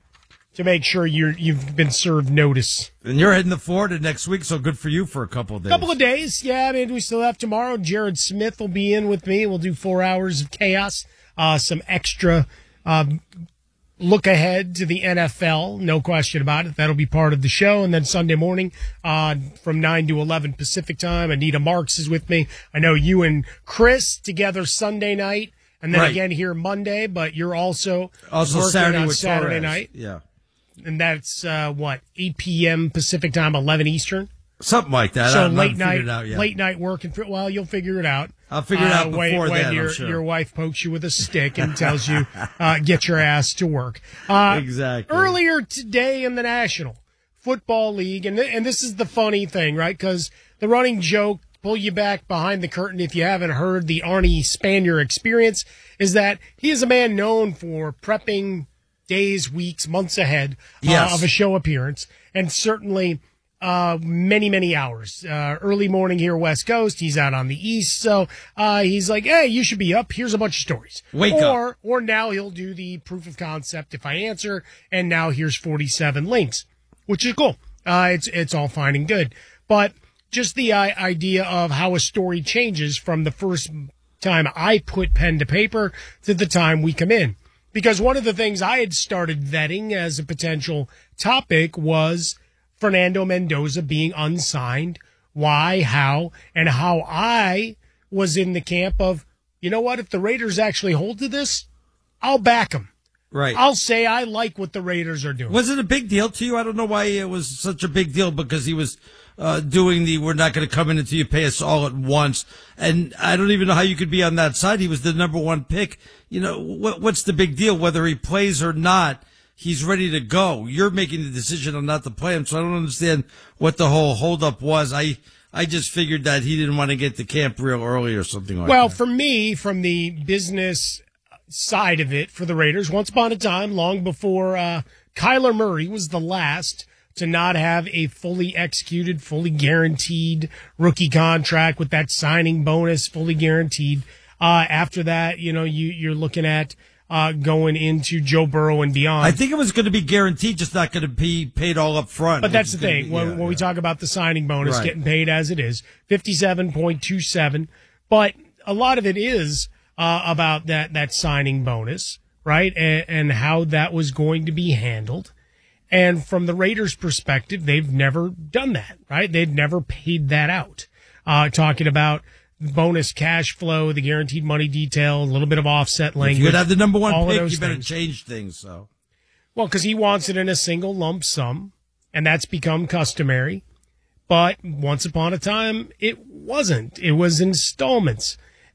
to make sure you're you've been served notice. And you're heading to Florida next week, so good for you for a couple of days. Couple of days, yeah. I mean, we still have tomorrow. Jared Smith will be in with me. We'll do four hours of chaos, uh, some extra um, look ahead to the N F L, no question about it. That'll be part of the show. And then Sunday morning uh, from nine to eleven Pacific time, Anita Marks is with me. I know you and Chris together Sunday night, and then Right. again here Monday, but you're also, Also working Saturday on with Saturday Torres. night. Yeah. And that's, uh, what, eight p.m. Pacific time, eleven Eastern? Something like that. So I haven't late figured night, it out yet. late night working. For, well, you'll figure it out. I'll figure it out uh, when, before when then, I'm your, sure. your wife pokes you with a stick and tells you, uh, get your ass to work. Uh, Exactly. Earlier today in the National Football League, and th- and this is the funny thing, right? Because the running joke, pull you back behind the curtain if you haven't heard the Arnie Spanier experience, is that he is a man known for prepping days, weeks, months ahead uh, Yes. of a show appearance, and certainly uh, many, many hours. Uh, early morning here, West Coast. He's out on the East, so uh, he's like, "Hey, you should be up. Here's a bunch of stories." Wake or, up. Or now he'll do the proof of concept if I answer, and now here's forty-seven links, which is cool. Uh, it's it's all fine and good, but just the uh, idea of how a story changes from the first time I put pen to paper to the time we come in. Because one of the things I had started vetting as a potential topic was Fernando Mendoza being unsigned, why, how, and how I was in the camp of, you know what, if the Raiders actually hold to this, I'll back them. Right. I'll say I like what the Raiders are doing. Was it a big deal to you? I don't know why it was such a big deal, because he was uh, doing the "we're not going to come in until you pay us all at once," and I don't even know how you could be on that side. He was the number one pick. You know, what, what's the big deal? Whether he plays or not, he's ready to go. You're making the decision on not to play him, so I don't understand what the whole holdup was. I I just figured that he didn't want to get to camp real early or something like Well, that. for me, from the business side of it for the Raiders, once upon a time, long before uh, Kyler Murray was the last to not have a fully executed, fully guaranteed rookie contract with that signing bonus, fully guaranteed. Uh, after that, you know, you, you're looking at uh, going into Joe Burrow and beyond. I think it was going to be guaranteed, just not going to be paid all up front. But that's the which is gonna thing. be- when yeah, when we yeah. talk about the signing bonus Right. getting paid as it is, fifty-seven point two seven. But a lot of it is uh, about that, that signing bonus, right? And, and how that was going to be handled. And from the Raiders' perspective, they've never done that, right? They've never paid that out. Uh, talking about bonus cash flow, the guaranteed money detail, a little bit of offset language. If you could have the number one all of pick, those you better things. change things. So. Well, because he wants it in a single lump sum, and that's become customary. But once upon a time, it wasn't. It was installments.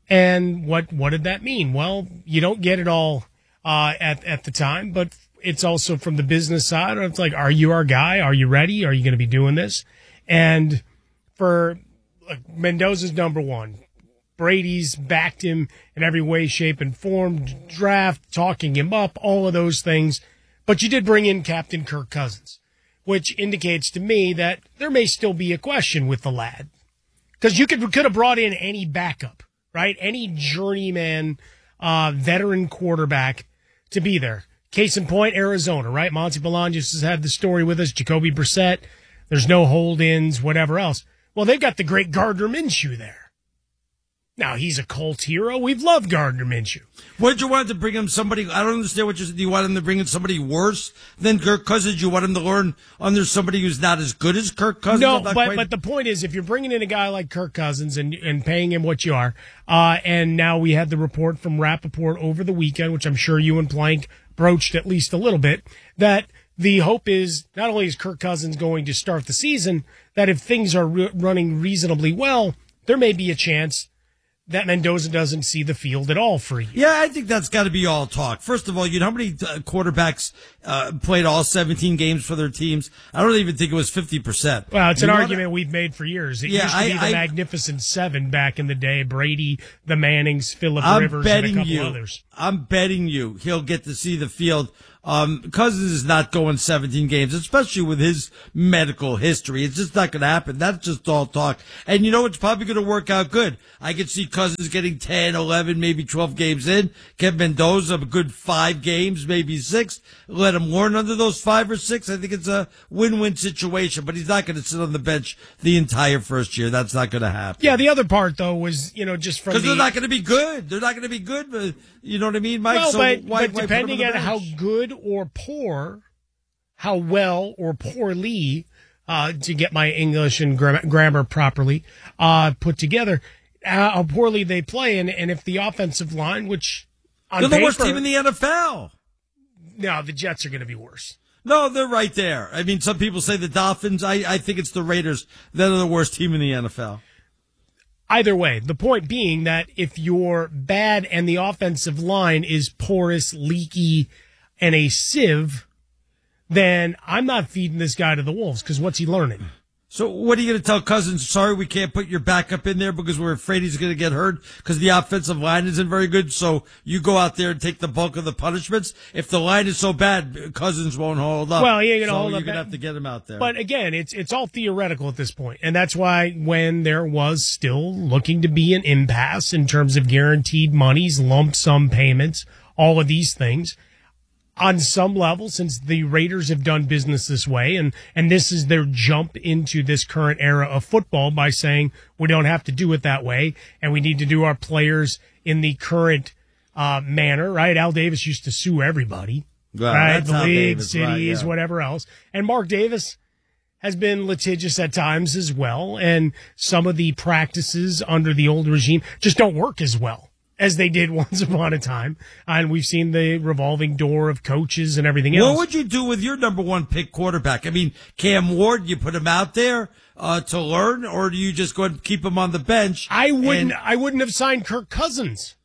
And what what did that mean? Well, you don't get it all uh, at at the time, but it's also from the business side. It's like, are you our guy? Are you ready? Are you going to be doing this? And for like, Mendoza's number one. Brady's backed him in every way, shape, and form. Draft, talking him up, all of those things. But you did bring in Captain Kirk Cousins, which indicates to me that there may still be a question with the lad. Because you could could have brought in any backup, right? Any journeyman, uh, veteran quarterback to be there. Case in point, Arizona, right? Monty Bolaños has had the story with us. Jacoby Brissett. There's no hold-ins, whatever else. Well, they've got the great Gardner Minshew there. Now, he's a cult hero. We've loved Gardner Minshew. Would you want to bring him somebody? I don't understand what you said. Do you want him to bring in somebody worse than Kirk Cousins? You want him to learn under somebody who's not as good as Kirk Cousins? No, I'm not but quite- but the point is, if you're bringing in a guy like Kirk Cousins and and paying him what you are, uh, and now we had the report from Rappaport over the weekend, which I'm sure you and Plank broached at least a little bit, that the hope is not only is Kirk Cousins going to start the season, that if things are re- running reasonably well, there may be a chance that Mendoza doesn't see the field at all for you. Yeah, I think that's got to be all talk. First of all, you know how many uh, quarterbacks uh, played all seventeen games for their teams? I don't even think it was fifty percent. Well, it's You an wanna- argument we've made for years. It Yeah, used to be I- the I- Magnificent Seven back in the day. Brady, the Mannings, Phillip I'm Rivers, and a betting couple you, others. I'm betting you he'll get to see the field. Um, Cousins is not going seventeen games, especially with his medical history. It's just not going to happen. That's just all talk. And you know, it's probably going to work out good. I could see Cousins getting ten, eleven, maybe twelve games in. Get Mendoza a good five games, maybe six. Let him learn under those five or six. I think it's a win-win situation, but he's not going to sit on the bench the entire first year. That's not going to happen. Yeah, the other part, though, was, you know, just from Because the... they're not going to be good. They're not going to be good. But you know what I mean, Mike? Well, so but, why, but why put depending him on on the how bench? good or poor, how well or poorly, uh, to get my English and gra- grammar properly uh, put together, how poorly they play, and, and if the offensive line, which on They're the paper, worst team in the N F L. No, the Jets are going to be worse. No, they're right there. I mean, some people say the Dolphins. I, I think it's the Raiders that are the worst team in the N F L. Either way, the point being that if you're bad and the offensive line is porous, leaky, and a sieve, then I'm not feeding this guy to the wolves, because what's he learning? So what are you going to tell Cousins? Sorry, we can't put your backup in there because we're afraid he's going to get hurt because the offensive line isn't very good. So you go out there and take the bulk of the punishments. If the line is so bad, Cousins won't hold up. Well, he ain't gonna so hold you're up. going to have to get him out there. But again, it's it's all theoretical at this point, and that's why when there was still looking to be an impasse in terms of guaranteed monies, lump sum payments, all of these things, on some level, since the Raiders have done business this way, and, and this is their jump into this current era of football by saying we don't have to do it that way, and we need to do our players in the current uh, manner, right? Al Davis used to sue everybody, Well, right? that's The Al league, Davis, cities, right, yeah. whatever else. And Mark Davis has been litigious at times as well, and some of the practices under the old regime just don't work as well as they did once upon a time. And we've seen the revolving door of coaches and everything else. What would you do with your number one pick quarterback? I mean, Cam Ward, you put him out there uh, to learn, or do you just go and keep him on the bench? I wouldn't. and- I wouldn't have signed Kirk Cousins.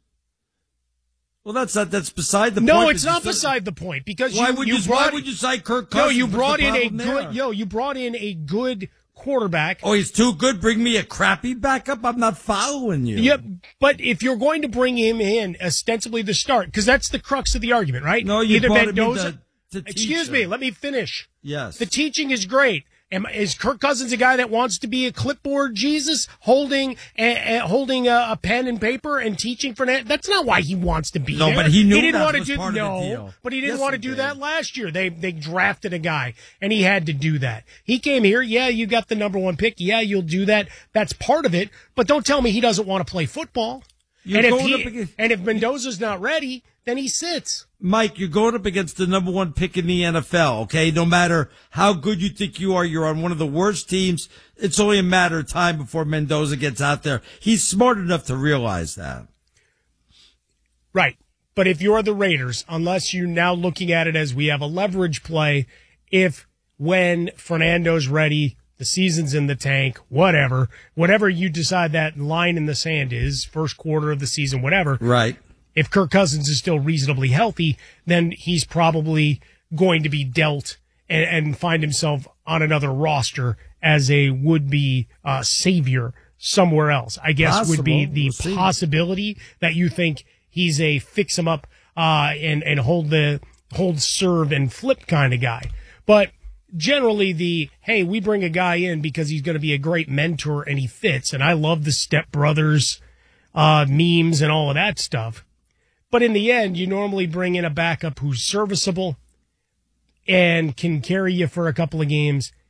Well, that's not, that's beside the no, point. it's but you not still- beside the point because Why you, would you you- brought, why would you sign Kirk No, Cousins? you What's brought the in a problem good. there? Yo, you brought in a good quarterback. Oh, he's too good. Bring me a crappy backup. I'm not following you. Yep, but if you're going to bring him in ostensibly to start, because that's the crux of the argument, right? No, you Either brought him in Mendoza. to- to teach excuse him. me, let me finish. Yes. The teaching is great. Am, is Kirk Cousins a guy that wants to be a clipboard Jesus, holding a, a, holding a, a pen and paper and teaching for that? That's not why he wants to be No, there. but he knew didn't that want to was do part of the no, deal. but he didn't Yes, want to he do did. that last year. They they drafted a guy and he had to do that. He came here. Yeah, you got the number one pick. Yeah, you'll do that. That's part of it. But don't tell me he doesn't want to play football. You're and if going he, up against- and if Mendoza's not ready, then he sits. Mike, you're going up against the number one pick in the N F L, okay? No matter how good you think you are, you're on one of the worst teams. It's only a matter of time before Mendoza gets out there. He's smart enough to realize that. Right. But if you're the Raiders, unless you're now looking at it as we have a leverage play, if when Fernando's ready, the season's in the tank, whatever, whatever you decide that line in the sand is, first quarter of the season, whatever. Right. If Kirk Cousins is still reasonably healthy, then he's probably going to be dealt and, and find himself on another roster as a would-be uh, savior somewhere else. I guess would be Possible. the We'll see. possibility that you think he's a fix him up uh, and and hold the hold serve and flip kind of guy. But generally, the hey, we bring a guy in because he's going to be a great mentor and he fits. And I love the Step Brothers uh, memes and all of that stuff. But in the end, you normally bring in a backup who's serviceable and can carry you for a couple of games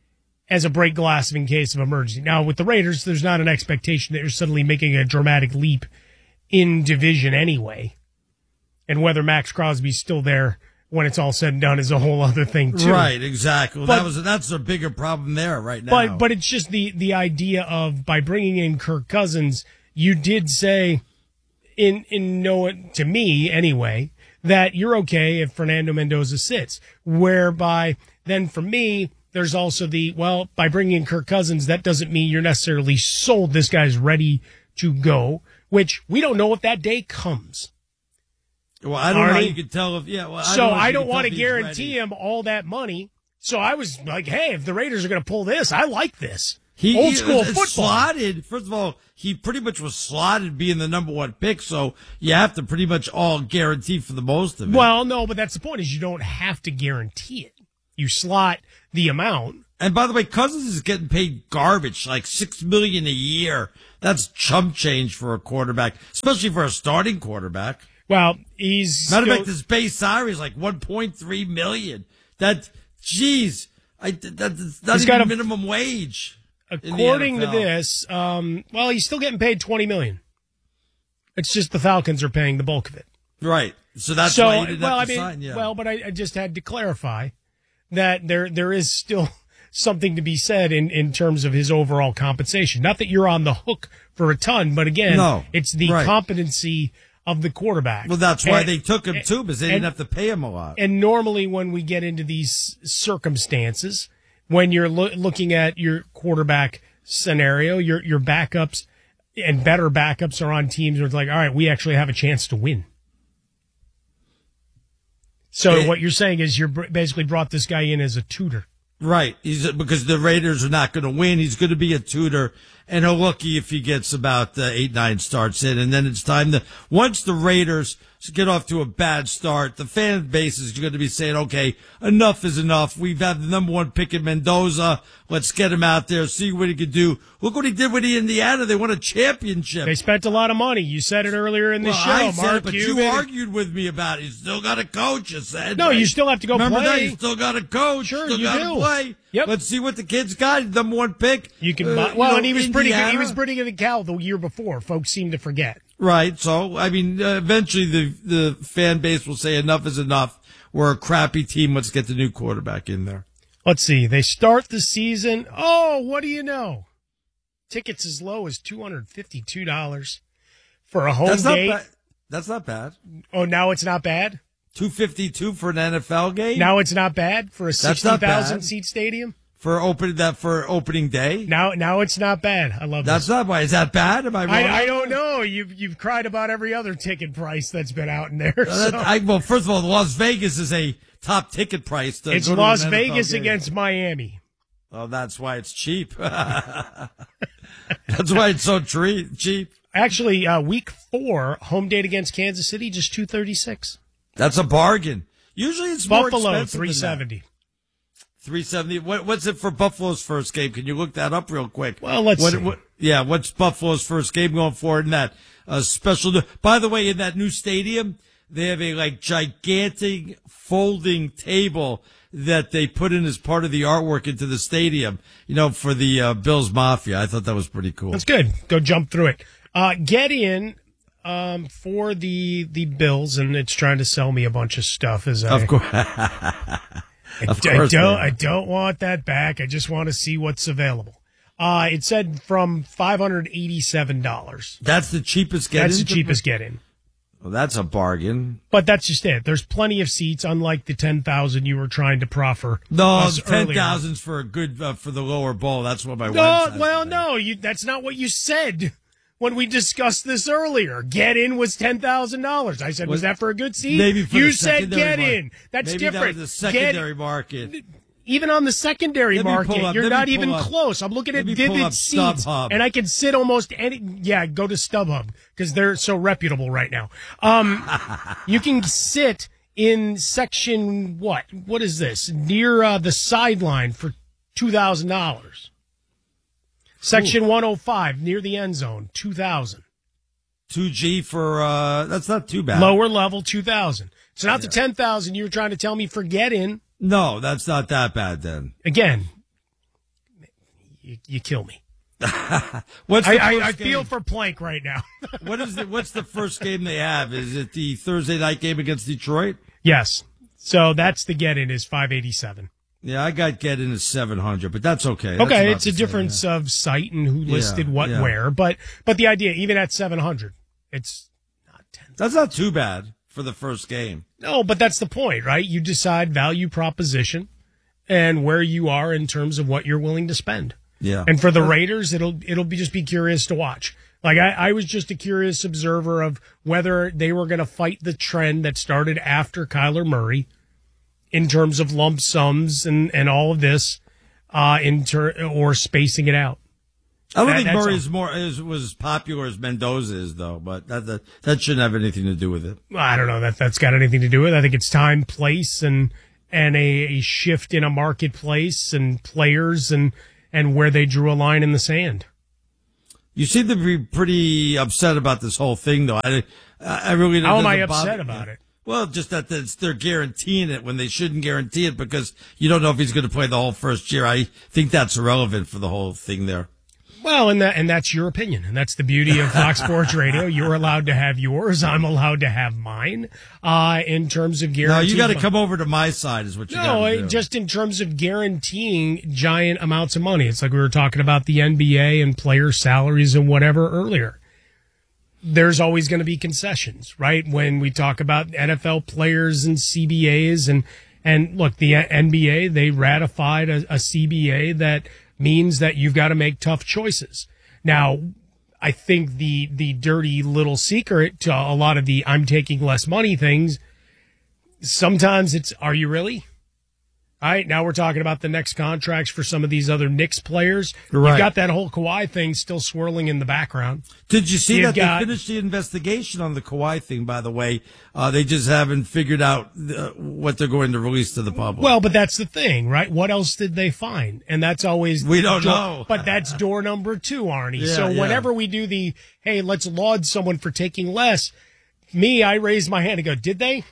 as a break glass in case of emergency. Now, with the Raiders, there's not an expectation that you're suddenly making a dramatic leap in division anyway. And whether Max Crosby's still there when it's all said and done is a whole other thing, too. Right, exactly. Well, But- that was that's a bigger problem there right now. But but it's just the the idea of by bringing in Kirk Cousins, you did say in in no to me anyway that you're okay if Fernando Mendoza sits. Whereby then for me there's also the well by bringing in Kirk Cousins that doesn't mean you're necessarily sold this guy's ready to go, which we don't know if that day comes. Well, I don't know how Arnie? you can tell if yeah. Well, I So don't know if I you don't can tell want to if he's guarantee ready. him all that money. So I was like, hey, if the Raiders are going to pull this, I like this. He, Old he school was football. slotted. First of all, he pretty much was slotted being the number one pick, so you have to pretty much all guarantee for the most of it. Well, no, but that's the point is you don't have to guarantee it. You slot the amount. And by the way, Cousins is getting paid garbage, like six million a year. That's chump change for a quarterback, especially for a starting quarterback. Well, he's matter of still- fact, his base salary is like one point three million. That, geez, I that, that's not He's even got a- minimum wage. in the According to N F L. this, um, well, he's still getting paid twenty million. It's just the Falcons are paying the bulk of it. Right. So that's so, why he didn't well, have to I mean, sign. Yeah. well, but I, I just had to clarify that there there is still something to be said in, in terms of his overall compensation. Not that you're on the hook for a ton, but again, No. it's the Right. competency of the quarterback. well, that's why And- they took him too, because they didn't and- have to pay him a lot. And normally, when we get into these circumstances, when you're lo- looking at your quarterback scenario, your your backups and better backups are on teams where it's like, all right, we actually have a chance to win. So It- what you're saying is you're br- basically brought this guy in as a tutor. Right. He's because the Raiders are not going to win. He's going to be a tutor, and he'll lucky if he gets about uh, eight, nine starts in, and then it's time to once the Raiders get off to a bad start, the fan base is going to be saying, "Okay, enough is enough. We've had the number one pick in Mendoza. Let's get him out there, see what he can do. Look what he did with the Indiana. They won a championship. They spent a lot of money. You said it earlier in the well, show, I said Mark it, but you Cuban. argued with me about it. You still got a coach, you said. No, right? you still have to go Remember play. that? You still got a coach. Sure, still you got do. to play. Yep. Let's see what the kid's got. Number one pick. You can Uh, buy, you well, know, and he was pretty good. He Indiana. was pretty good at Cal the year before. Folks seem to forget. Right. So, I mean, uh, eventually the, the fan base will say enough is enough. We're a crappy team. Let's get the new quarterback in there. Let's see. They start the season. Oh, what do you know? Tickets as low as two hundred fifty-two dollars for a home That's not game. bad. That's not bad. Oh, now it's not bad? two fifty-two for an N F L game? Now it's not bad for a That's sixty not thousand bad. seat stadium? For opening that for opening day? Now now it's not bad. I love That's this. not why. Is that bad? Am I wrong? I, I don't know. You've you've cried about every other ticket price that's been out in there. Uh, so. that- I, well, first of all, Las Vegas is a top ticket price. To It's go to Las an N F L Vegas game. against Miami. Oh, that's why it's cheap. That's why it's so tre- cheap. Actually, uh, week four, home date against Kansas City, just two thirty-six. That's a bargain. Usually it's more Buffalo, expensive than three that. seventy. three seventy. What, what's it for Buffalo's first game? Can you look that up real quick? Well, let's what, see. What, yeah, what's Buffalo's first game going for in that uh, special? By the way, in that new stadium, they have a like gigantic folding table that they put in as part of the artwork into the stadium. You know, for the uh, Bills Mafia. I thought that was pretty cool. That's good. Go jump through it. Uh, get in um, for the the Bills, and it's trying to sell me a bunch of stuff. As I, Of course. I, Of I course don't. they are. I don't want that back. I just want to see what's available. Uh, it said from five hundred eighty-seven dollars. That's the cheapest get That's in? the cheapest get in. Well, that's a bargain. But that's just it. There's plenty of seats, unlike the ten thousand you were trying to proffer. No, us ten earlier. thousand's for a good uh, for the lower bowl. That's what my wife No, said. well, no, you, that's not what you said when we discussed this earlier. Get in was ten thousand dollars. I said, was, Was- that for a good seat? Maybe for you the said secondary get market. in. That's Maybe different. That was the Get- secondary market. even on the secondary Let me market, pull up- you're let me not pull even up- close. I'm looking let at me pull vivid up seats, StubHub. and I can sit almost any. Yeah, go to StubHub because they're so reputable right now. Um, you can sit in section what? What is this? Near uh, the sideline for two thousand dollars. Section one oh five near the end zone, two thousand. two G for uh that's not too bad. Lower level, two thousand. So not the ten thousand you were trying to tell me for get in. No, that's not that bad then. Again, you, you kill me. What's I, the I, first I game? feel for Plank right now. What is the, what's the first game they have? Is it the Thursday night game against Detroit? Yes. So that's the get in is five eighty-seven. Yeah, I got get in at seven hundred, but that's okay. That's Okay, about it's a the same, difference yeah. of site and who Yeah, listed what yeah. where, but but the idea, even at seven hundred, it's That's not too bad for the first game. no, but that's the point, right? You decide value proposition and where you are in terms of what you're willing to spend. Yeah. And for the Raiders, it'll it'll be just be curious to watch. Like I, I was just a curious observer of whether they were going to fight the trend that started after Kyler Murray in terms of lump sums and, and all of this, uh, in ter- or spacing it out. I don't That- think that's Murray all. is more is was as popular as Mendoza is, though. But that, that that shouldn't have anything to do with it. I don't know that that's got anything to do with it. I think it's time, place, and and a, a shift in a marketplace and players and and where they drew a line in the sand. You seem to be pretty upset about this whole thing, though. I, I really How am I doesn't bother- upset about it? Well, just that that's, they're guaranteeing it when they shouldn't guarantee it because you don't know if he's going to play the whole first year. I think that's irrelevant for the whole thing there. Well, and that and that's your opinion, and that's the beauty of Fox Sports Radio. You're allowed to have yours. I'm allowed to have mine. Uh, in terms of No, guaranteeing, you got to come over to my side, is what you No, got to I- do. just in terms of guaranteeing giant amounts of money. It's like we were talking about the N B A and player salaries and whatever earlier. There's always going to be concessions, right? When we talk about N F L players and C B As and, and look, the N B A, they ratified a, a C B A that means that you've got to make tough choices. Now, I think the, the dirty little secret to a lot of the I'm taking less money things, sometimes it's, are you really? All right, now we're talking about the next contracts for some of these other Knicks players. Right. You've got that whole Kawhi thing still swirling in the background. Did you see You've that got- they finished the investigation on the Kawhi thing, by the way? Uh, they just haven't figured out uh, what they're going to release to the public. Well, but that's the thing, right? What else did they find? And that's always We don't door- know. But that's door number two, Arnie. Yeah, so yeah. whenever we do the, hey, let's laud someone for taking less, me, I raise my hand and go, did they?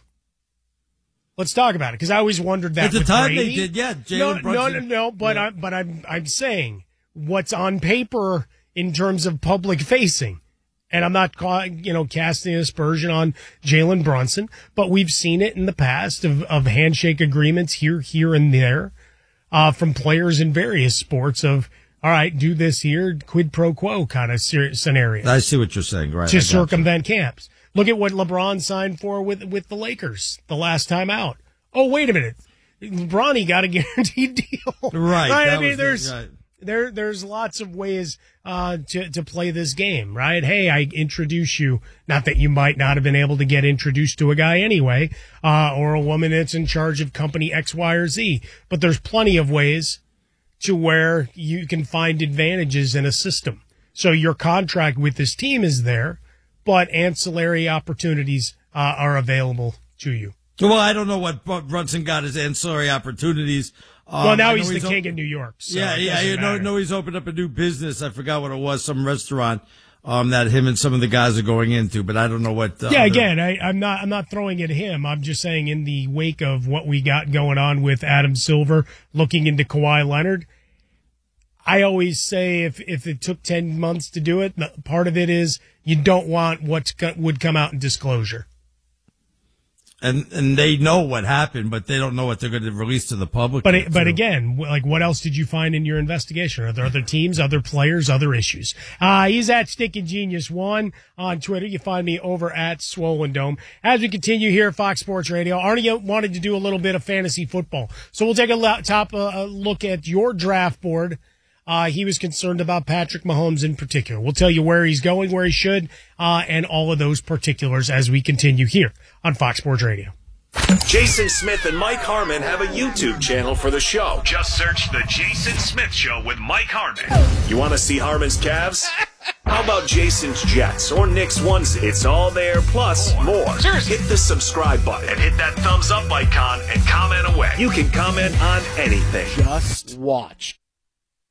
Let's talk about it because I always wondered that. At the with time Brady. they did, yeah. No, Jalen no, no, Brunson- no. But Yeah. I, but I'm, I'm saying what's on paper in terms of public facing, and I'm not, ca- you know, casting aspersion on Jalen Brunson, but we've seen it in the past of, of handshake agreements here, here, and there, uh, from players in various sports. Of all right, do this here, quid pro quo kind of ser- scenario I see what you're saying, right? I to got you. circumvent camps. Look at what LeBron signed for with with the Lakers the last time out. Oh, wait a minute. LeBron, he got a guaranteed deal. Right, I that mean, was the- there's right. there there's lots of ways uh, to to play this game, right? Hey, I introduce you. Not that you might not have been able to get introduced to a guy anyway, uh, or a woman that's in charge of company X, Y, or Z. But there's plenty of ways to where you can find advantages in a system. So your contract with this team is there, but ancillary opportunities uh, are available to you. Well, I don't know what Br- Brunson got as ancillary opportunities. Um, well, now I know he's the op- king of New York. So yeah, it yeah. doesn't You know, matter. know he's opened up a new business. I forgot what it was, some restaurant um, that him and some of the guys are going into, but I don't know what. Uh, Yeah, other- again, I, I'm not. I'm not throwing at him. I'm just saying, in the wake of what we got going on with Adam Silver, looking into Kawhi Leonard, I always say if if it took ten months to do it, the- part of it is you don't want what would come out in disclosure. and and they know what happened, but they don't know what they're going to release to the public. But yet, it, but too. again, wh- like what else did you find in your investigation? Are there other teams, other players, other issues? Uh, he's at Stickin' Genius One on Twitter. You find me over at Swollen Dome. As we continue here at Fox Sports Radio, Arnie wanted to do a little bit of fantasy football, so we'll take a lo- top uh, a look at your draft board. Uh, he was concerned about Patrick Mahomes in particular. We'll tell you where he's going, where he should, uh, and all of those particulars as we continue here on Fox Sports Radio. Jason Smith and Mike Harmon have a YouTube channel for the show. Just search The Jason Smith Show with Mike Harmon. You want to see Harmon's calves? How about Jason's Jets or Nick's onesie? It's all there, plus more. Seriously. Hit the subscribe button and hit that thumbs up icon and comment away. You can comment on anything. Just watch.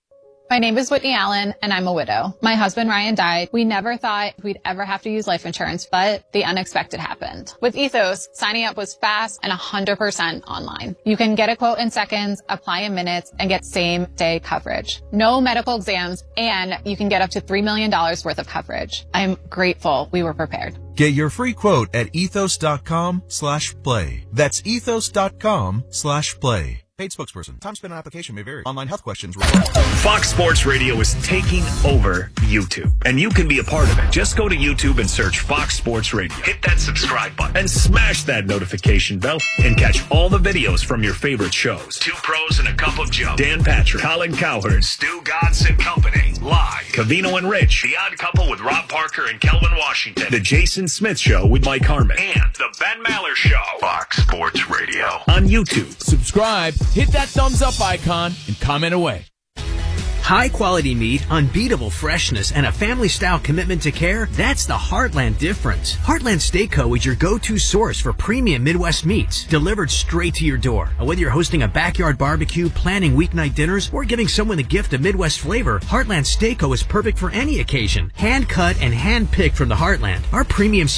My name is Whitney Allen, and I'm a widow. My husband, Ryan, died. We never thought we'd ever have to use life insurance, but the unexpected happened. With Ethos, signing up was fast and one hundred percent online. You can get a quote in seconds, apply in minutes, and get same-day coverage. No medical exams, and you can get up to three million dollars worth of coverage. I'm grateful we were prepared. Get your free quote at ethos.com slash play. That's ethos.com slash play. Paid spokesperson. Time spent on application may vary. Online health questions required. Fox Sports Radio is taking over YouTube, and you can be a part of it. Just go to YouTube and search Fox Sports Radio. Hit that subscribe button and smash that notification bell and catch all the videos from your favorite shows. Two Pros and a Cup of Joe. Dan Patrick, Colin Cowherd, Stu Godson Company, Live, Cavino and Rich, The Odd Couple with Rob Parker and Kelvin Washington, The Jason Smith Show with Mike Harmon, and The Ben Maller Show. Fox Sports Radio on YouTube. Subscribe, hit that thumbs up icon, and comment away. High quality meat, unbeatable freshness, and a family style commitment to care, that's the Heartland difference. Heartland Steak Co. is your go-to source for premium Midwest meats, delivered straight to your door. And whether you're hosting a backyard barbecue, planning weeknight dinners, or giving someone the gift of Midwest flavor, Heartland Steak Co. is perfect for any occasion. Hand cut and hand picked from the Heartland. Our premium